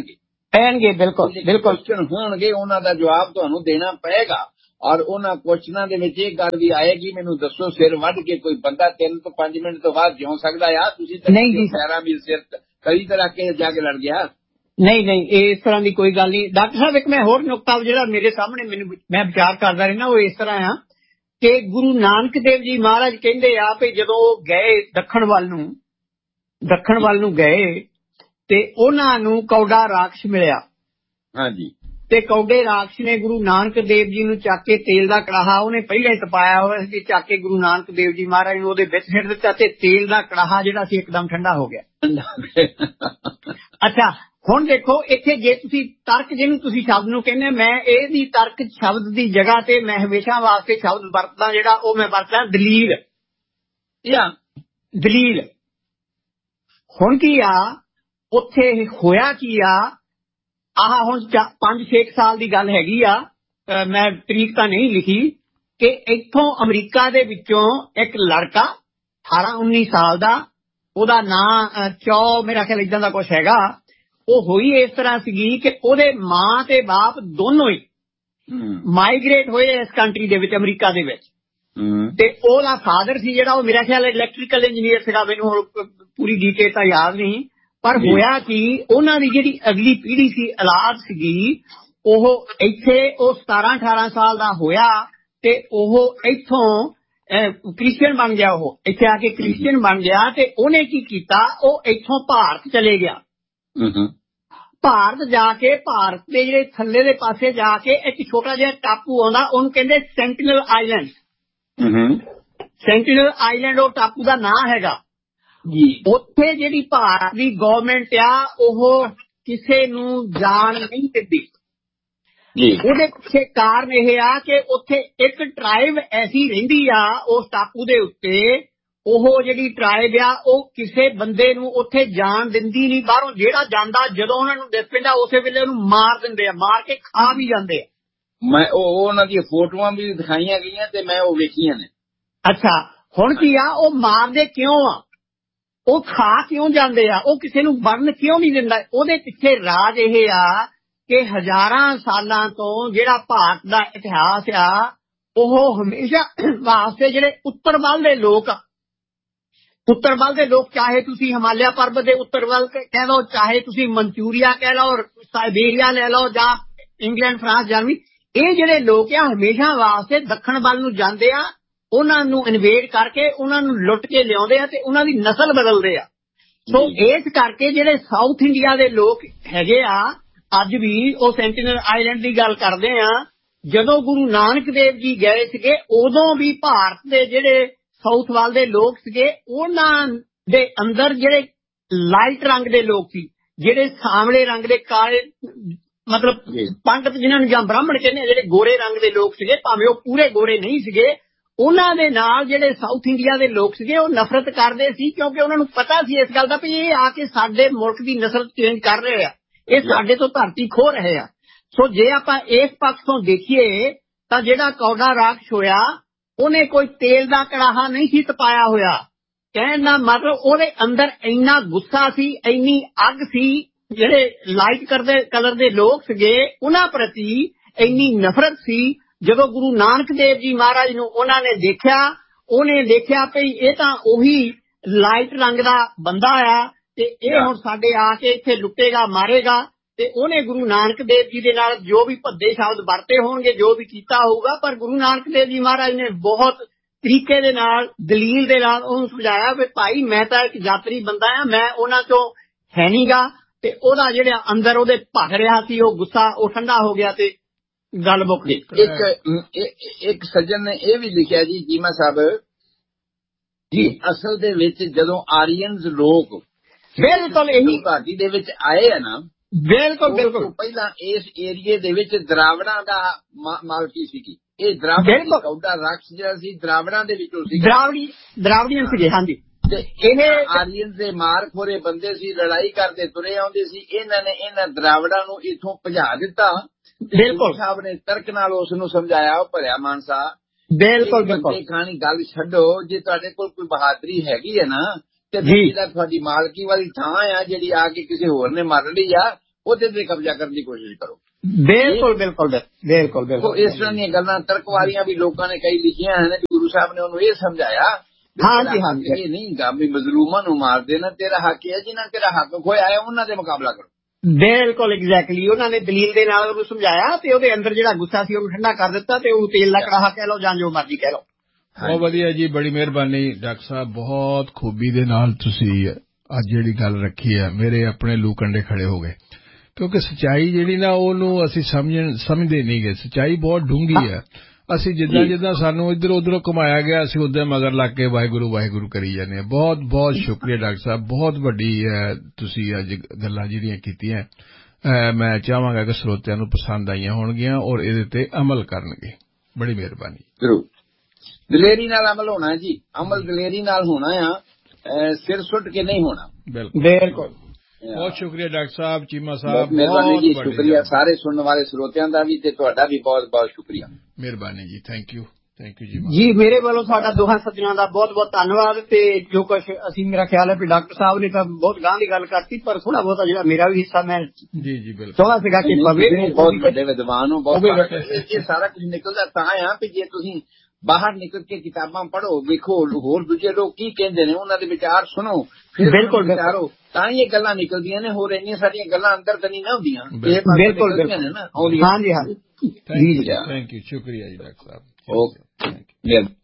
ਪੈਣਗੇ। ਬਿਲਕੁਲ ਬਿਲਕੁਲ ਕੁਐਸਚਨ ਹੋਣਗੇ, ਉਹਨਾਂ ਦਾ ਜਵਾਬ ਤੁਹਾਨੂੰ ਦੇਣਾ ਪਏਗਾ। ਔਰ ਉਹਨਾਂ ਕੁਐਸਚਨਾਂ ਦੇ ਵਿੱਚ ਇਹ ਗੱਲ ਵੀ ਆਏਗੀ, ਮੈਨੂੰ ਦੱਸੋ ਸਿਰ ਵੱਢ ਕੇ ਕੋਈ ਬੰਦਾ ਤਿੰਨ ਤੋਂ ਪੰਜ ਮਿੰਟ ਤੋਂ ਬਾਅਦ ਜਿਉਂ ਸਕਦਾ ਆ? ਤੁਸੀਂ ਤਾਂ ਖੈਰਾਂ ਵੀ ਸਿਰ ਕਈ ਤਰ੍ਹਾਂ ਕੇ ਜਾ ਕੇ ਲੜ ਗਿਆ। ਨਹੀਂ ਨਹੀਂ, ਇਸ ਤਰ੍ਹਾਂ ਦੀ ਕੋਈ ਗੱਲ ਨਹੀਂ ਡਾਕਟਰ ਸਾਹਿਬ। ਇੱਕ ਮੈਂ ਹੋਰ ਨੁਕਤਾ ਜਿਹੜਾ ਮੇਰੇ ਸਾਹਮਣੇ ਮੈਨੂੰ ਮੈਂ ਵਿਚਾਰ ਕਰਦਾ ਰਹਿਣਾ, ਉਹ ਇਸ ਤਰ੍ਹਾਂ ਆ ਕਿ ਗੁਰੂ ਨਾਨਕ ਦੇਵ ਜੀ ਮਹਾਰਾਜ ਕਹਿੰਦੇ ਆ ਵੀ ਜਦੋਂ ਉਹ ਗਏ ਦੱਖਣ ਵੱਲ ਨੂੰ ਦੱਖਣ ਵੱਲ ਨੂੰ ਗਏ ਤੇ ਉਹਨਾਂ ਨੂੰ ਕੌਡਾ ਰਾਖਸ਼ ਮਿਲਿਆ। ਹਾਂਜੀ। ਤੇ ਕੌਡੇ ਰਾਖਸ਼ ਨੇ ਗੁਰੂ ਨਾਨਕ ਦੇਵ ਜੀ ਨੂੰ ਚੱਕ ਕੇ ਤੇਲ ਦਾ ਕੜਾਹਾ, ਉਹਨੇ ਪਹਿਲਾਂ ਹੀ ਤਪਾਇਆ ਹੋਇਆ ਸੀ, ਚੱਕ ਕੇ ਗੁਰੂ ਨਾਨਕ ਦੇਵ ਜੀ ਮਹਾਰਾਜ ਨੂੰ ਉਹਦੇ ਵਿੱਚ ਸਿੱਟ ਦਿੱਤਾ ਤੇ ਤੇਲ ਦਾ ਕੜਾਹਾ ਜਿਹੜਾ ਸੀ ਇੱਕਦਮ ਠੰਡਾ ਹੋ ਗਿਆ। ਅੱਛਾ, ਹੁਣ ਦੇਖੋ ਇੱਥੇ ਜੇ ਤੁਸੀਂ ਤਰਕ ਜਿਹਨੂੰ ਤੁਸੀਂ ਸ਼ਬਦ ਨੂੰ ਕਹਿੰਦੇ, ਮੈਂ ਇਹਦੀ ਤਰਕ ਸ਼ਬਦ ਦੀ ਜਗ੍ਹਾ ਤੇ ਮੈਂ ਹਮੇਸ਼ਾ ਵਾਸਤੇ ਸ਼ਬਦ ਵਰਤਦਾ ਜਿਹੜਾ ਉਹ ਮੈਂ ਵਰਤਦਾ ਦਲੀਲ। ਜਾਂ ਦਲੀਲ ਹੁਣ ਕੀ ਆ ਉੱਥੇ ਹੋਇਆ ਕੀ ਆ? ਆਹ ਹੁਣ ਪੰਜ ਛੇ ਸਾਲ ਦੀ ਗੱਲ ਹੈਗੀ ਆ, ਮੈਂ ਤਰੀਕ ਤਾਂ ਨਹੀਂ ਲਿਖੀ, ਕਿ ਇੱਥੋਂ ਅਮਰੀਕਾ ਦੇ ਵਿੱਚੋਂ ਇੱਕ ਲੜਕਾ ਅਠਾਰਾਂ ਉੱਨੀ ਸਾਲ ਦਾ, ਉਹਦਾ ਨਾਂ ਚੌ ਮੇਰਾ ਖਿਆਲ ਏਦਾਂ ਦਾ ਕੁਛ ਹੈਗਾ, ਉਹ ਹੋਈ ਇਸ ਤਰ੍ਹਾਂ ਸੀਗੀ ਕਿ ਉਹਦੇ ਮਾਂ ਤੇ ਬਾਪ ਦੋਨੋਂ ਹੀ ਮਾਈਗ੍ਰੇਟ ਹੋਏ ਇਸ ਕੰਟਰੀ ਦੇ ਵਿੱਚ, ਅਮਰੀਕਾ ਦੇ ਵਿੱਚ। ਤੇ ਉਹਦਾ ਫਾਦਰ ਸੀ ਜਿਹੜਾ, ਉਹ ਮੇਰਾ ਖਿਆਲ ਇਲੈਕਟ੍ਰੀਕਲ ਇੰਜੀਨੀਅਰ ਸੀਗਾ, ਮੈਨੂੰ ਹੁਣ ਪੂਰੀ ਡੀਟੇਲ ਤਾਂ ਯਾਦ ਨਹੀਂ। ਪਰ ਹੋਇਆ ਕਿ ਉਹਨਾਂ ਦੀ ਜਿਹੜੀ ਅਗਲੀ ਪੀੜ੍ਹੀ ਸੀ, ਔਲਾਦ ਸੀਗੀ, ਉਹ ਇੱਥੇ ਉਹ ਸਤਾਰਾਂ ਅਠਾਰਾਂ ਸਾਲ ਦਾ ਹੋਇਆ ਤੇ ਉਹ ਇੱਥੋਂ ਕ੍ਰਿਸਚੀਅਨ ਬਣ ਗਿਆ। ਉਹ ਇੱਥੇ ਆ ਕੇ ਕ੍ਰਿਸਚੀਅਨ ਬਣ ਗਿਆ ਤੇ ਉਹਨੇ ਕੀ ਕੀਤਾ, ਉਹ ਇੱਥੋਂ ਭਾਰਤ ਚਲੇ ਗਿਆ। ਭਾਰਤ ਜਾ ਕੇ ਭਾਰਤ ਦੇ ਜਿਹੜੇ ਥੱਲੇ ਦੇ ਪਾਸੇ ਜਾ ਕੇ ਇੱਕ ਛੋਟਾ ਜਿਹਾ ਟਾਪੂ ਆਉਂਦਾ, ਉਹਨੂੰ ਕਹਿੰਦੇ ਸੈਂਟੀਨਲ ਆਈਲੈਂਡ। ਸੈਂਟੀਨਲ ਆਈਲੈਂਡ ਉਹ ਟਾਪੂ ਦਾ ਨਾਂ ਹੈਗਾ ਜੀ। ਉੱਥੇ ਜਿਹੜੀ ਭਾਰਤ ਦੀ ਗੌਰਮੈਂਟ ਆ ਉਹ ਕਿਸੇ ਨੂੰ ਜਾਣ ਨਹੀਂ ਦਿੰਦੀ। ਉਹਦੇ ਪਿੱਛੇ ਕਾਰਨ ਇਹ ਆ ਕਿ ਉੱਥੇ ਇੱਕ ਟਰਾਈਬ ਐਸੀ ਰਹਿੰਦੀ ਆ ਉਸ ਟਾਪੂ ਦੇ ਉੱਤੇ, ਉਹ ਜਿਹੜੀ ਟਰਾਈਬ ਆ ਉਹ ਕਿਸੇ ਬੰਦੇ ਨੂੰ ਉੱਥੇ ਜਾਣ ਦਿੰਦੀ ਨਹੀਂ ਬਾਹਰੋਂ। ਜਿਹੜਾ ਜਾਂਦਾ ਜਦੋਂ ਉਹਨਾਂ ਨੂੰ ਦਿਸ ਪੈਂਦਾ ਉਸੇ ਵੇਲੇ ਉਹਨੂੰ ਮਾਰ ਦਿੰਦੇ ਆ, ਮਾਰ ਕੇ ਖਾ ਵੀ ਜਾਂਦੇ ਆ। ਮੈਂ ਉਹ ਉਹਨਾਂ ਦੀਆਂ ਫੋਟੋਆਂ ਵੀ ਦਿਖਾਈਆਂ ਗਈਆਂ ਤੇ ਮੈਂ ਉਹ ਵੇਖੀਆਂ ਨੇ। ਅੱਛਾ, ਹੁਣ ਕੀ ਆ, ਉਹ ਮਾਰਦੇ ਕਿਉਂ ਆ, ਉਹ ਖਾ ਕਿਉਂ ਜਾਂਦੇ ਆ, ਉਹ ਕਿਸੇ ਨੂੰ ਬਣਨ ਕਿਉਂ ਨਹੀਂ ਦਿੰਦਾ? ਉਹਦੇ ਪਿੱਛੇ ਰਾਜ ਇਹ ਆ ਕਿ ਹਜ਼ਾਰਾਂ ਸਾਲਾਂ ਤੋਂ ਜਿਹੜਾ ਭਾਰਤ ਦਾ ਇਤਿਹਾਸ ਆ ਉਹ ਹਮੇਸ਼ਾ ਵਾਸਤੇ ਜਿਹੜੇ ਉੱਤਰ ਵੱਲ ਦੇ ਲੋਕ ਆ, ਉੱਤਰ ਵੱਲ ਦੇ ਲੋਕ, ਚਾਹੇ ਤੁਸੀਂ ਹਿਮਾਲਿਆ ਪਰਬਤ ਦੇ ਉੱਤਰ ਵੱਲ ਕਹਿ ਲਓ, ਚਾਹੇ ਤੁਸੀਂ ਮਨਚੂਰੀਆ ਕਹਿ ਲਓ, ਸਾਈਬੇਰੀਆ ਲੈ ਲਓ, ਜਾਂ ਇੰਗਲੈਂਡ, ਫਰਾਂਸ, ਜਰਮਨੀ, ਇਹ ਜਿਹੜੇ ਲੋਕ ਆ ਹਮੇਸ਼ਾ ਵਾਸਤੇ ਦੱਖਣ ਵੱਲ ਨੂੰ ਜਾਂਦੇ ਆ, ਉਹਨਾਂ ਨੂੰ ਇਨਵੇਡ ਕਰਕੇ ਉਹਨਾਂ ਨੂੰ ਲੁੱਟ ਕੇ ਲਿਆਉਂਦੇ ਆ ਤੇ ਉਹਨਾਂ ਦੀ ਨਸਲ ਬਦਲਦੇ ਆ। ਸੋ ਇਸ ਕਰਕੇ ਜਿਹੜੇ ਸਾਊਥ ਇੰਡੀਆ ਦੇ ਲੋਕ ਹੈਗੇ ਆ ਅੱਜ ਵੀ, ਉਹ ਸੈਂਟੀਨਲ ਆਈਲੈਂਡ ਦੀ ਗੱਲ ਕਰਦੇ ਆ, ਜਦੋਂ ਗੁਰੂ ਨਾਨਕ ਦੇਵ ਜੀ ਗਏ ਸੀਗੇ ਉਦੋਂ ਵੀ ਭਾਰਤ ਦੇ ਜਿਹੜੇ ਸਾਊਥ ਵੱਲ ਦੇ ਲੋਕ ਸੀਗੇ, ਉਹਨਾਂ ਦੇ ਅੰਦਰ ਜਿਹੜੇ ਲਾਈਟ ਰੰਗ ਦੇ ਲੋਕ ਸੀ, ਜਿਹੜੇ ਸਾਂਵਲੇ ਰੰਗ ਦੇ, ਕਾਲੇ ਮਤਲਬ ਪੰਡਤ ਜਿਹਨਾਂ ਨੂੰ ਜਾਂ ਬ੍ਰਾਹਮਣ ਕਹਿੰਦੇ, ਜਿਹੜੇ ਗੋਰੇ ਰੰਗ ਦੇ ਲੋਕ ਸੀਗੇ, ਭਾਵੇਂ ਉਹ ਪੂਰੇ ਗੋਰੇ ਨਹੀਂ ਸੀਗੇ, ਉਹਨਾਂ ਦੇ ਨਾਲ ਜਿਹੜੇ ਸਾਊਥ ਇੰਡੀਆ ਦੇ ਲੋਕ ਸੀਗੇ ਉਹ ਨਫ਼ਰਤ ਕਰਦੇ ਸੀ, ਕਿਉਂਕਿ ਉਹਨਾਂ ਨੂੰ ਪਤਾ ਸੀ ਇਸ ਗੱਲ ਦਾ ਵੀ ਇਹ ਆ ਕੇ ਸਾਡੇ ਮੁਲਕ ਦੀ ਨਸਲ ਚੇਂਜ ਕਰ ਰਹੇ ਆ, ਇਹ ਸਾਡੇ ਤੋਂ ਧਰਤੀ ਖੋਹ ਰਹੇ ਆ। ਸੋ ਜੇ ਆਪਾਂ ਇਸ ਪੱਖ ਤੋਂ ਦੇਖੀਏ ਤਾਂ ਜਿਹੜਾ ਕੌਡਾ ਰਾਖਸ਼ ਹੋਇਆ, ਉਹਨੇ ਕੋਈ ਤੇਲ ਦਾ ਕੜਾਹਾ ਨਹੀਂ ਸੀ ਤਪਾਇਆ ਹੋਇਆ। ਕਹਿਣ ਦਾ ਮਤਲਬ ਉਹਦੇ ਅੰਦਰ ਇੰਨਾ ਗੁੱਸਾ ਸੀ, ਇੰਨੀ ਅੱਗ ਸੀ, ਜਿਹੜੇ ਲਾਈਟ ਕਰਦੇ ਕਲਰ ਦੇ ਲੋਕ ਸੀਗੇ ਉਹਨਾਂ ਪ੍ਰਤੀ ਇੰਨੀ ਨਫ਼ਰਤ ਸੀ। ਜਦੋਂ ਗੁਰੂ ਨਾਨਕ ਦੇਵ ਜੀ ਮਹਾਰਾਜ ਨੂੰ ਉਹਨਾਂ ਨੇ ਦੇਖਿਆ, ਉਹਨੇ ਦੇਖਿਆ ਵੀ ਇਹ ਤਾਂ ਉਹੀ ਲਾਈਟ ਰੰਗ ਦਾ ਬੰਦਾ ਆ ਤੇ ਇਹ ਹੁਣ ਸਾਡੇ ਆ ਕੇ ਇੱਥੇ ਲੁੱਟੇਗਾ, ਮਾਰੇਗਾ। ਤੇ ਉਹਨੇ ਗੁਰੂ ਨਾਨਕ ਦੇਵ ਜੀ ਦੇ ਨਾਲ ਜੋ ਵੀ ਭੱਦੇ ਸ਼ਬਦ ਵਰਤੇ ਹੋਣਗੇ, ਜੋ ਵੀ ਕੀਤਾ ਹੋਊਗਾ, ਪਰ ਗੁਰੂ ਨਾਨਕ ਦੇਵ ਜੀ ਮਹਾਰਾਜ ਨੇ ਬਹੁਤ ਤਰੀਕੇ ਦੇ ਨਾਲ, ਦਲੀਲ ਦੇ ਨਾਲ ਉਹਨੂੰ ਸਮਝਾਇਆ ਵੀ ਭਾਈ ਮੈਂ ਤਾਂ ਇੱਕ ਯਾਤਰੀ ਬੰਦਾ ਆ, ਮੈਂ ਉਹਨਾਂ ਚੋਂ ਹੈ ਨੀ ਗਾ। ਤੇ ਉਹਦਾ ਜਿਹੜਾ ਅੰਦਰ ਉਹਦੇ ਭਗ ਰਿਹਾ ਸੀ ਉਹ ਗੁੱਸਾ, ਉਹ ਠੰਡਾ ਹੋ ਗਿਆ ਤੇ ਗੱਲ ਮੁੱਕ ਗਈ। ਇੱਕ ਇੱਕ ਸੱਜਣ ਨੇ ਇਹ ਵੀ ਲਿਖਿਆ ਜੀ, ਜੀਮਾ ਸਾਹਿਬ ਜੀ, ਅਸਲ ਦੇ ਵਿੱਚ ਜਦੋਂ ਆਰੀਅਨਸ ਲੋਕ ਬਿਲਕੁਲ ਇਹੀ ਘਾਟੀ ਦੇ ਵਿੱਚ ਆਏ ਆ ਨਾ, ਬਿਲਕੁਲ ਬਿਲਕੁਲ ਪਹਿਲਾਂ ਇਸ ਏਰੀਏ ਦੇ ਵਿੱਚ ਦਰਾਵੜਾਂ ਦਾ ਮਾਲਕੀ ਸੀਗੀ। ਇਹ ਦਰਾਵੜੀ ਕੌਡਾ ਰਾਖਸ਼ ਜਿਹੜਾ ਸੀ ਦਰਾਵੜਾਂ ਦੇ ਵਿੱਚੋਂ ਸੀ, ਦਰਾਵੜੀ ਦਰਾਵੜੀਆਂ ਸੀਗੇ। ਹਾਂਜੀ, ਤੇ ਇਹ ਆਰੀਅਨ ਦੇ ਮਾਰ ਖੋਰੇ ਬੰਦੇ ਸੀ, ਲੜਾਈ ਕਰਦੇ ਤੁਰੇ ਆਉਂਦੇ ਸੀ। ਇਹਨਾਂ ਨੇ ਇਹਨਾਂ ਦਰਾਵੜਾਂ ਨੂੰ ਇੱਥੋਂ ਭਜਾ ਦਿੱਤਾ। ਬਿਲਕੁਲ ਸਾਹਿਬ ਨੇ ਤਰਕ ਨਾਲ ਉਸ ਨੂੰ ਸਮਝਾਇਆ, ਉਹ ਭਰਿਆ ਮਾਨਸਾ ਬਿਲਕੁਲ ਬਿਲਕੁਲ ਖਾਣੀ ਗੱਲ ਛੱਡੋ, ਜੇ ਤੁਹਾਡੇ ਕੋਲ ਕੋਈ ਬਹਾਦਰੀ ਹੈਗੀ ਹੈ ਨਾ ਤੇ ਜਿਹੜਾ ਤੁਹਾਡੀ ਮਾਲਕੀ ਵਾਲੀ ਥਾਂ ਆ ਜਿਹੜੀ ਆ ਕੇ ਕਿਸੇ ਹੋਰ ਨੇ ਮਾਰ ਲਈ ਆ, ਉਹਦੇ ਤੇ ਕਬਜ਼ਾ ਕਰਨ ਦੀ ਕੋਸ਼ਿਸ਼ ਕਰੋ। ਬਿਲਕੁਲ ਬਿਲਕੁਲ ਬਿਲਕੁਲ ਬਿਲਕੁਲ ਇਸ ਤਰ੍ਹਾਂ ਦੀਆਂ ਗੱਲਾਂ ਤਰਕਵਾਰੀਆਂ ਵੀ ਲੋਕਾਂ ਨੇ ਕਈ ਲਿਖੀਆਂ ਹਨ। ਗੁਰੂ ਸਾਹਿਬ ਨੇ ਉਹਨੂੰ ਇਹ ਸਮਝਾਇਆ ਹਾਂਜੀ ਹਾਂਜੀ ਇਹ ਨਹੀਂ ਗਾ ਵੀ ਮਜ਼ਲੂਮਾਂ ਨੂੰ ਮਾਰ ਦੇਣਾ, ਤੇਰਾ ਹੱਕ ਹੈ ਜਿਹਨਾਂ ਤੇਰਾ ਹੱਕ ਖੋਇਆ ਹੈ ਉਹਨਾਂ ਦੇ ਮੁਕਾਬਲਾ ਕਰੋ। ਬਿਲਕੁਲ ਐਗਜ਼ੈਕਟਲੀ ਉਹਨਾਂ ਨੇ ਦਲੀਲ ਦੇ ਨਾਲ ਉਹਨੂੰ ਸਮਝਾਇਆ ਤੇ ਉਹਦੇ ਅੰਦਰ ਜਿਹੜਾ ਗੁੱਸਾ ਸੀ ਉਹਨੂੰ ਠੰਡਾ ਕਰ ਦਿੱਤਾ ਤੇ ਉਹ ਤੇਲ ਦਾ ਕੜਾਹਾ ਕਹਿ ਲਓ ਜਾਂ ਜੋ ਮਰਜ਼ੀ ਕਹਿ ਲਓ। ਬਹੁਤ ਵਧੀਆ ਜੀ, ਬੜੀ ਮਿਹਰਬਾਨੀ ਡਾਕਟਰ ਸਾਹਿਬ, ਬਹੁਤ ਖੂਬੀ ਦੇ ਨਾਲ ਤੁਸੀਂ ਅੱਜ ਜਿਹੜੀ ਗੱਲ ਰੱਖੀ ਹੈ ਮੇਰੇ ਆਪਣੇ ਲੂ ਕੰਡੇ ਖੜੇ ਹੋ ਗਏ, ਕਿਉਂਕਿ ਸੱਚਾਈ ਜਿਹੜੀ ਨਾ ਉਹਨੂੰ ਅਸੀਂ ਸਮਝਣ ਸਮਝਦੇ ਨਹੀਂ ਗਏ। ਸੱਚਾਈ ਬਹੁਤ ਡੂੰਘੀ ਹੈ। ਅਸੀਂ ਜਿੱਦਾਂ ਜਿੱਦਾਂ ਸਾਨੂੰ ਇੱਧਰ ਉੱਧਰੋਂ ਘੁਮਾਇਆ ਗਿਆ ਅਸੀਂ ਉੱਦਾਂ ਮਗਰ ਲੱਗ ਕੇ ਵਾਹਿਗੁਰੂ ਵਾਹਿਗੁਰੂ ਕਰੀ ਜਾਂਦੇ ਹਾਂ। ਬਹੁਤ ਬਹੁਤ ਸ਼ੁਕਰੀਆ ਡਾਕਟਰ ਸਾਹਿਬ, ਬਹੁਤ ਵੱਡੀ ਤੁਸੀਂ ਅੱਜ ਗੱਲਾਂ ਜਿਹੜੀਆਂ ਕੀਤੀਆਂ ਮੈਂ ਚਾਹਾਂਗਾ ਕਿ ਸਰੋਤਿਆਂ ਨੂੰ ਪਸੰਦ ਆਈਆਂ ਹੋਣਗੀਆਂ ਔਰ ਇਹਦੇ ਤੇ ਅਮਲ ਕਰਨਗੇ। ਬੜੀ ਮਿਹਰਬਾਨੀ। ਜ਼ਰੂਰ ਦਲੇਰੀ ਨਾਲ ਅਮਲ ਹੋਣਾ ਜੀ, ਅਮਲ ਦਲੇਰੀ ਨਾਲ ਹੋਣਾ ਆ, ਸਿਰ ਸੁੱਟ ਕੇ ਨਹੀਂ ਹੋਣਾ। ਬਿਲਕੁਲ ਬਿਲਕੁਲ। ਬਹੁਤ ਸ਼ੁਕਰੀਆ ਡਾਕਟਰ ਸਾਹਿਬ, ਚੀਮਾ ਸਾਹਿਬ, ਮਿਹਰਬਾਨੀ ਜੀ। ਸ਼ੁਕਰੀਆ ਸਾਰੇ ਸੁਣਨ ਵਾਲੇ ਸਰੋਤਿਆਂ ਦਾ ਵੀ ਤੇ ਤੁਹਾਡਾ ਵੀ ਬਹੁਤ ਬਹੁਤ ਸ਼ੁਕਰੀਆ। ਮਿਹਰਬਾਨੀ ਜੀ, ਥੈਂਕ ਯੂ ਥੈਂਕ ਯੂ ਜੀ। ਜੀ ਮੇਰੇ ਵੱਲੋਂ ਤੁਹਾਡਾ ਦੋਹਾਂ ਸੱਜਣਾਂ ਦਾ ਬਹੁਤ ਬਹੁਤ ਧੰਨਵਾਦ। ਤੇ ਜੋ ਕੁਛ ਅਸੀਂ ਮੇਰਾ ਖਿਆਲ ਹੈ ਵੀ ਡਾਕਟਰ ਸਾਹਿਬ ਨੇ ਤਾਂ ਬਹੁਤ ਗਾਂ ਦੀ ਗੱਲ ਕਰਤੀ, ਪਰ ਥੋੜਾ ਬਹੁਤਾ ਜਿਹੜਾ ਮੇਰਾ ਵੀ ਹਿੱਸਾ ਮੈਂ ਜੀ ਜੀ ਬਿਲਕੁਲ ਥੋੜਾ ਸੀਗਾ ਕਿ ਪਵੇ। ਬਹੁਤ ਵੱਡੇ ਵਿਦਵਾਨ ਹੋ, ਬਹੁਤ ਇਹ ਸਾਰਾ ਕੁਝ ਨਿਕਲਦਾ ਤਾਂ ਆ ਵੀ ਜੇ ਤੁਸੀਂ ਬਾਹਰ ਨਿਕਲ ਕੇ ਕਿਤਾਬਾਂ ਪੜ੍ਹੋ, ਵੇਖੋ ਹੋਰ ਦੂਜੇ ਲੋਕ ਕੀ ਕਹਿੰਦੇ ਨੇ, ਉਹਨਾਂ ਦੇ ਵਿਚਾਰ ਸੁਣੋ, ਫਿਰ ਬਿਲਕੁਲ ਵਿਚਾਰੋ, ਤਾਂ ਹੀ ਇਹ ਗੱਲਾਂ ਨਿਕਲਦੀਆਂ ਨੇ। ਹੋਰ ਇੰਨੀਆਂ ਸਾਰੀਆਂ ਗੱਲਾਂ ਅੰਦਰ ਤਾਂ ਨਹੀਂ ਨਾ ਹੁੰਦੀਆਂ। ਬਿਲਕੁਲ ਬਿਲਕੁਲ। ਹਾਂਜੀ ਹਾਂਜੀ ਥੈਂਕ ਯੂ ਥੈਂਕ ਯੂ ਸ਼ੁਕਰੀਆ ਜੀ ਡਾਕਟਰ ਸਾਹਿਬ। ਓਕੇ।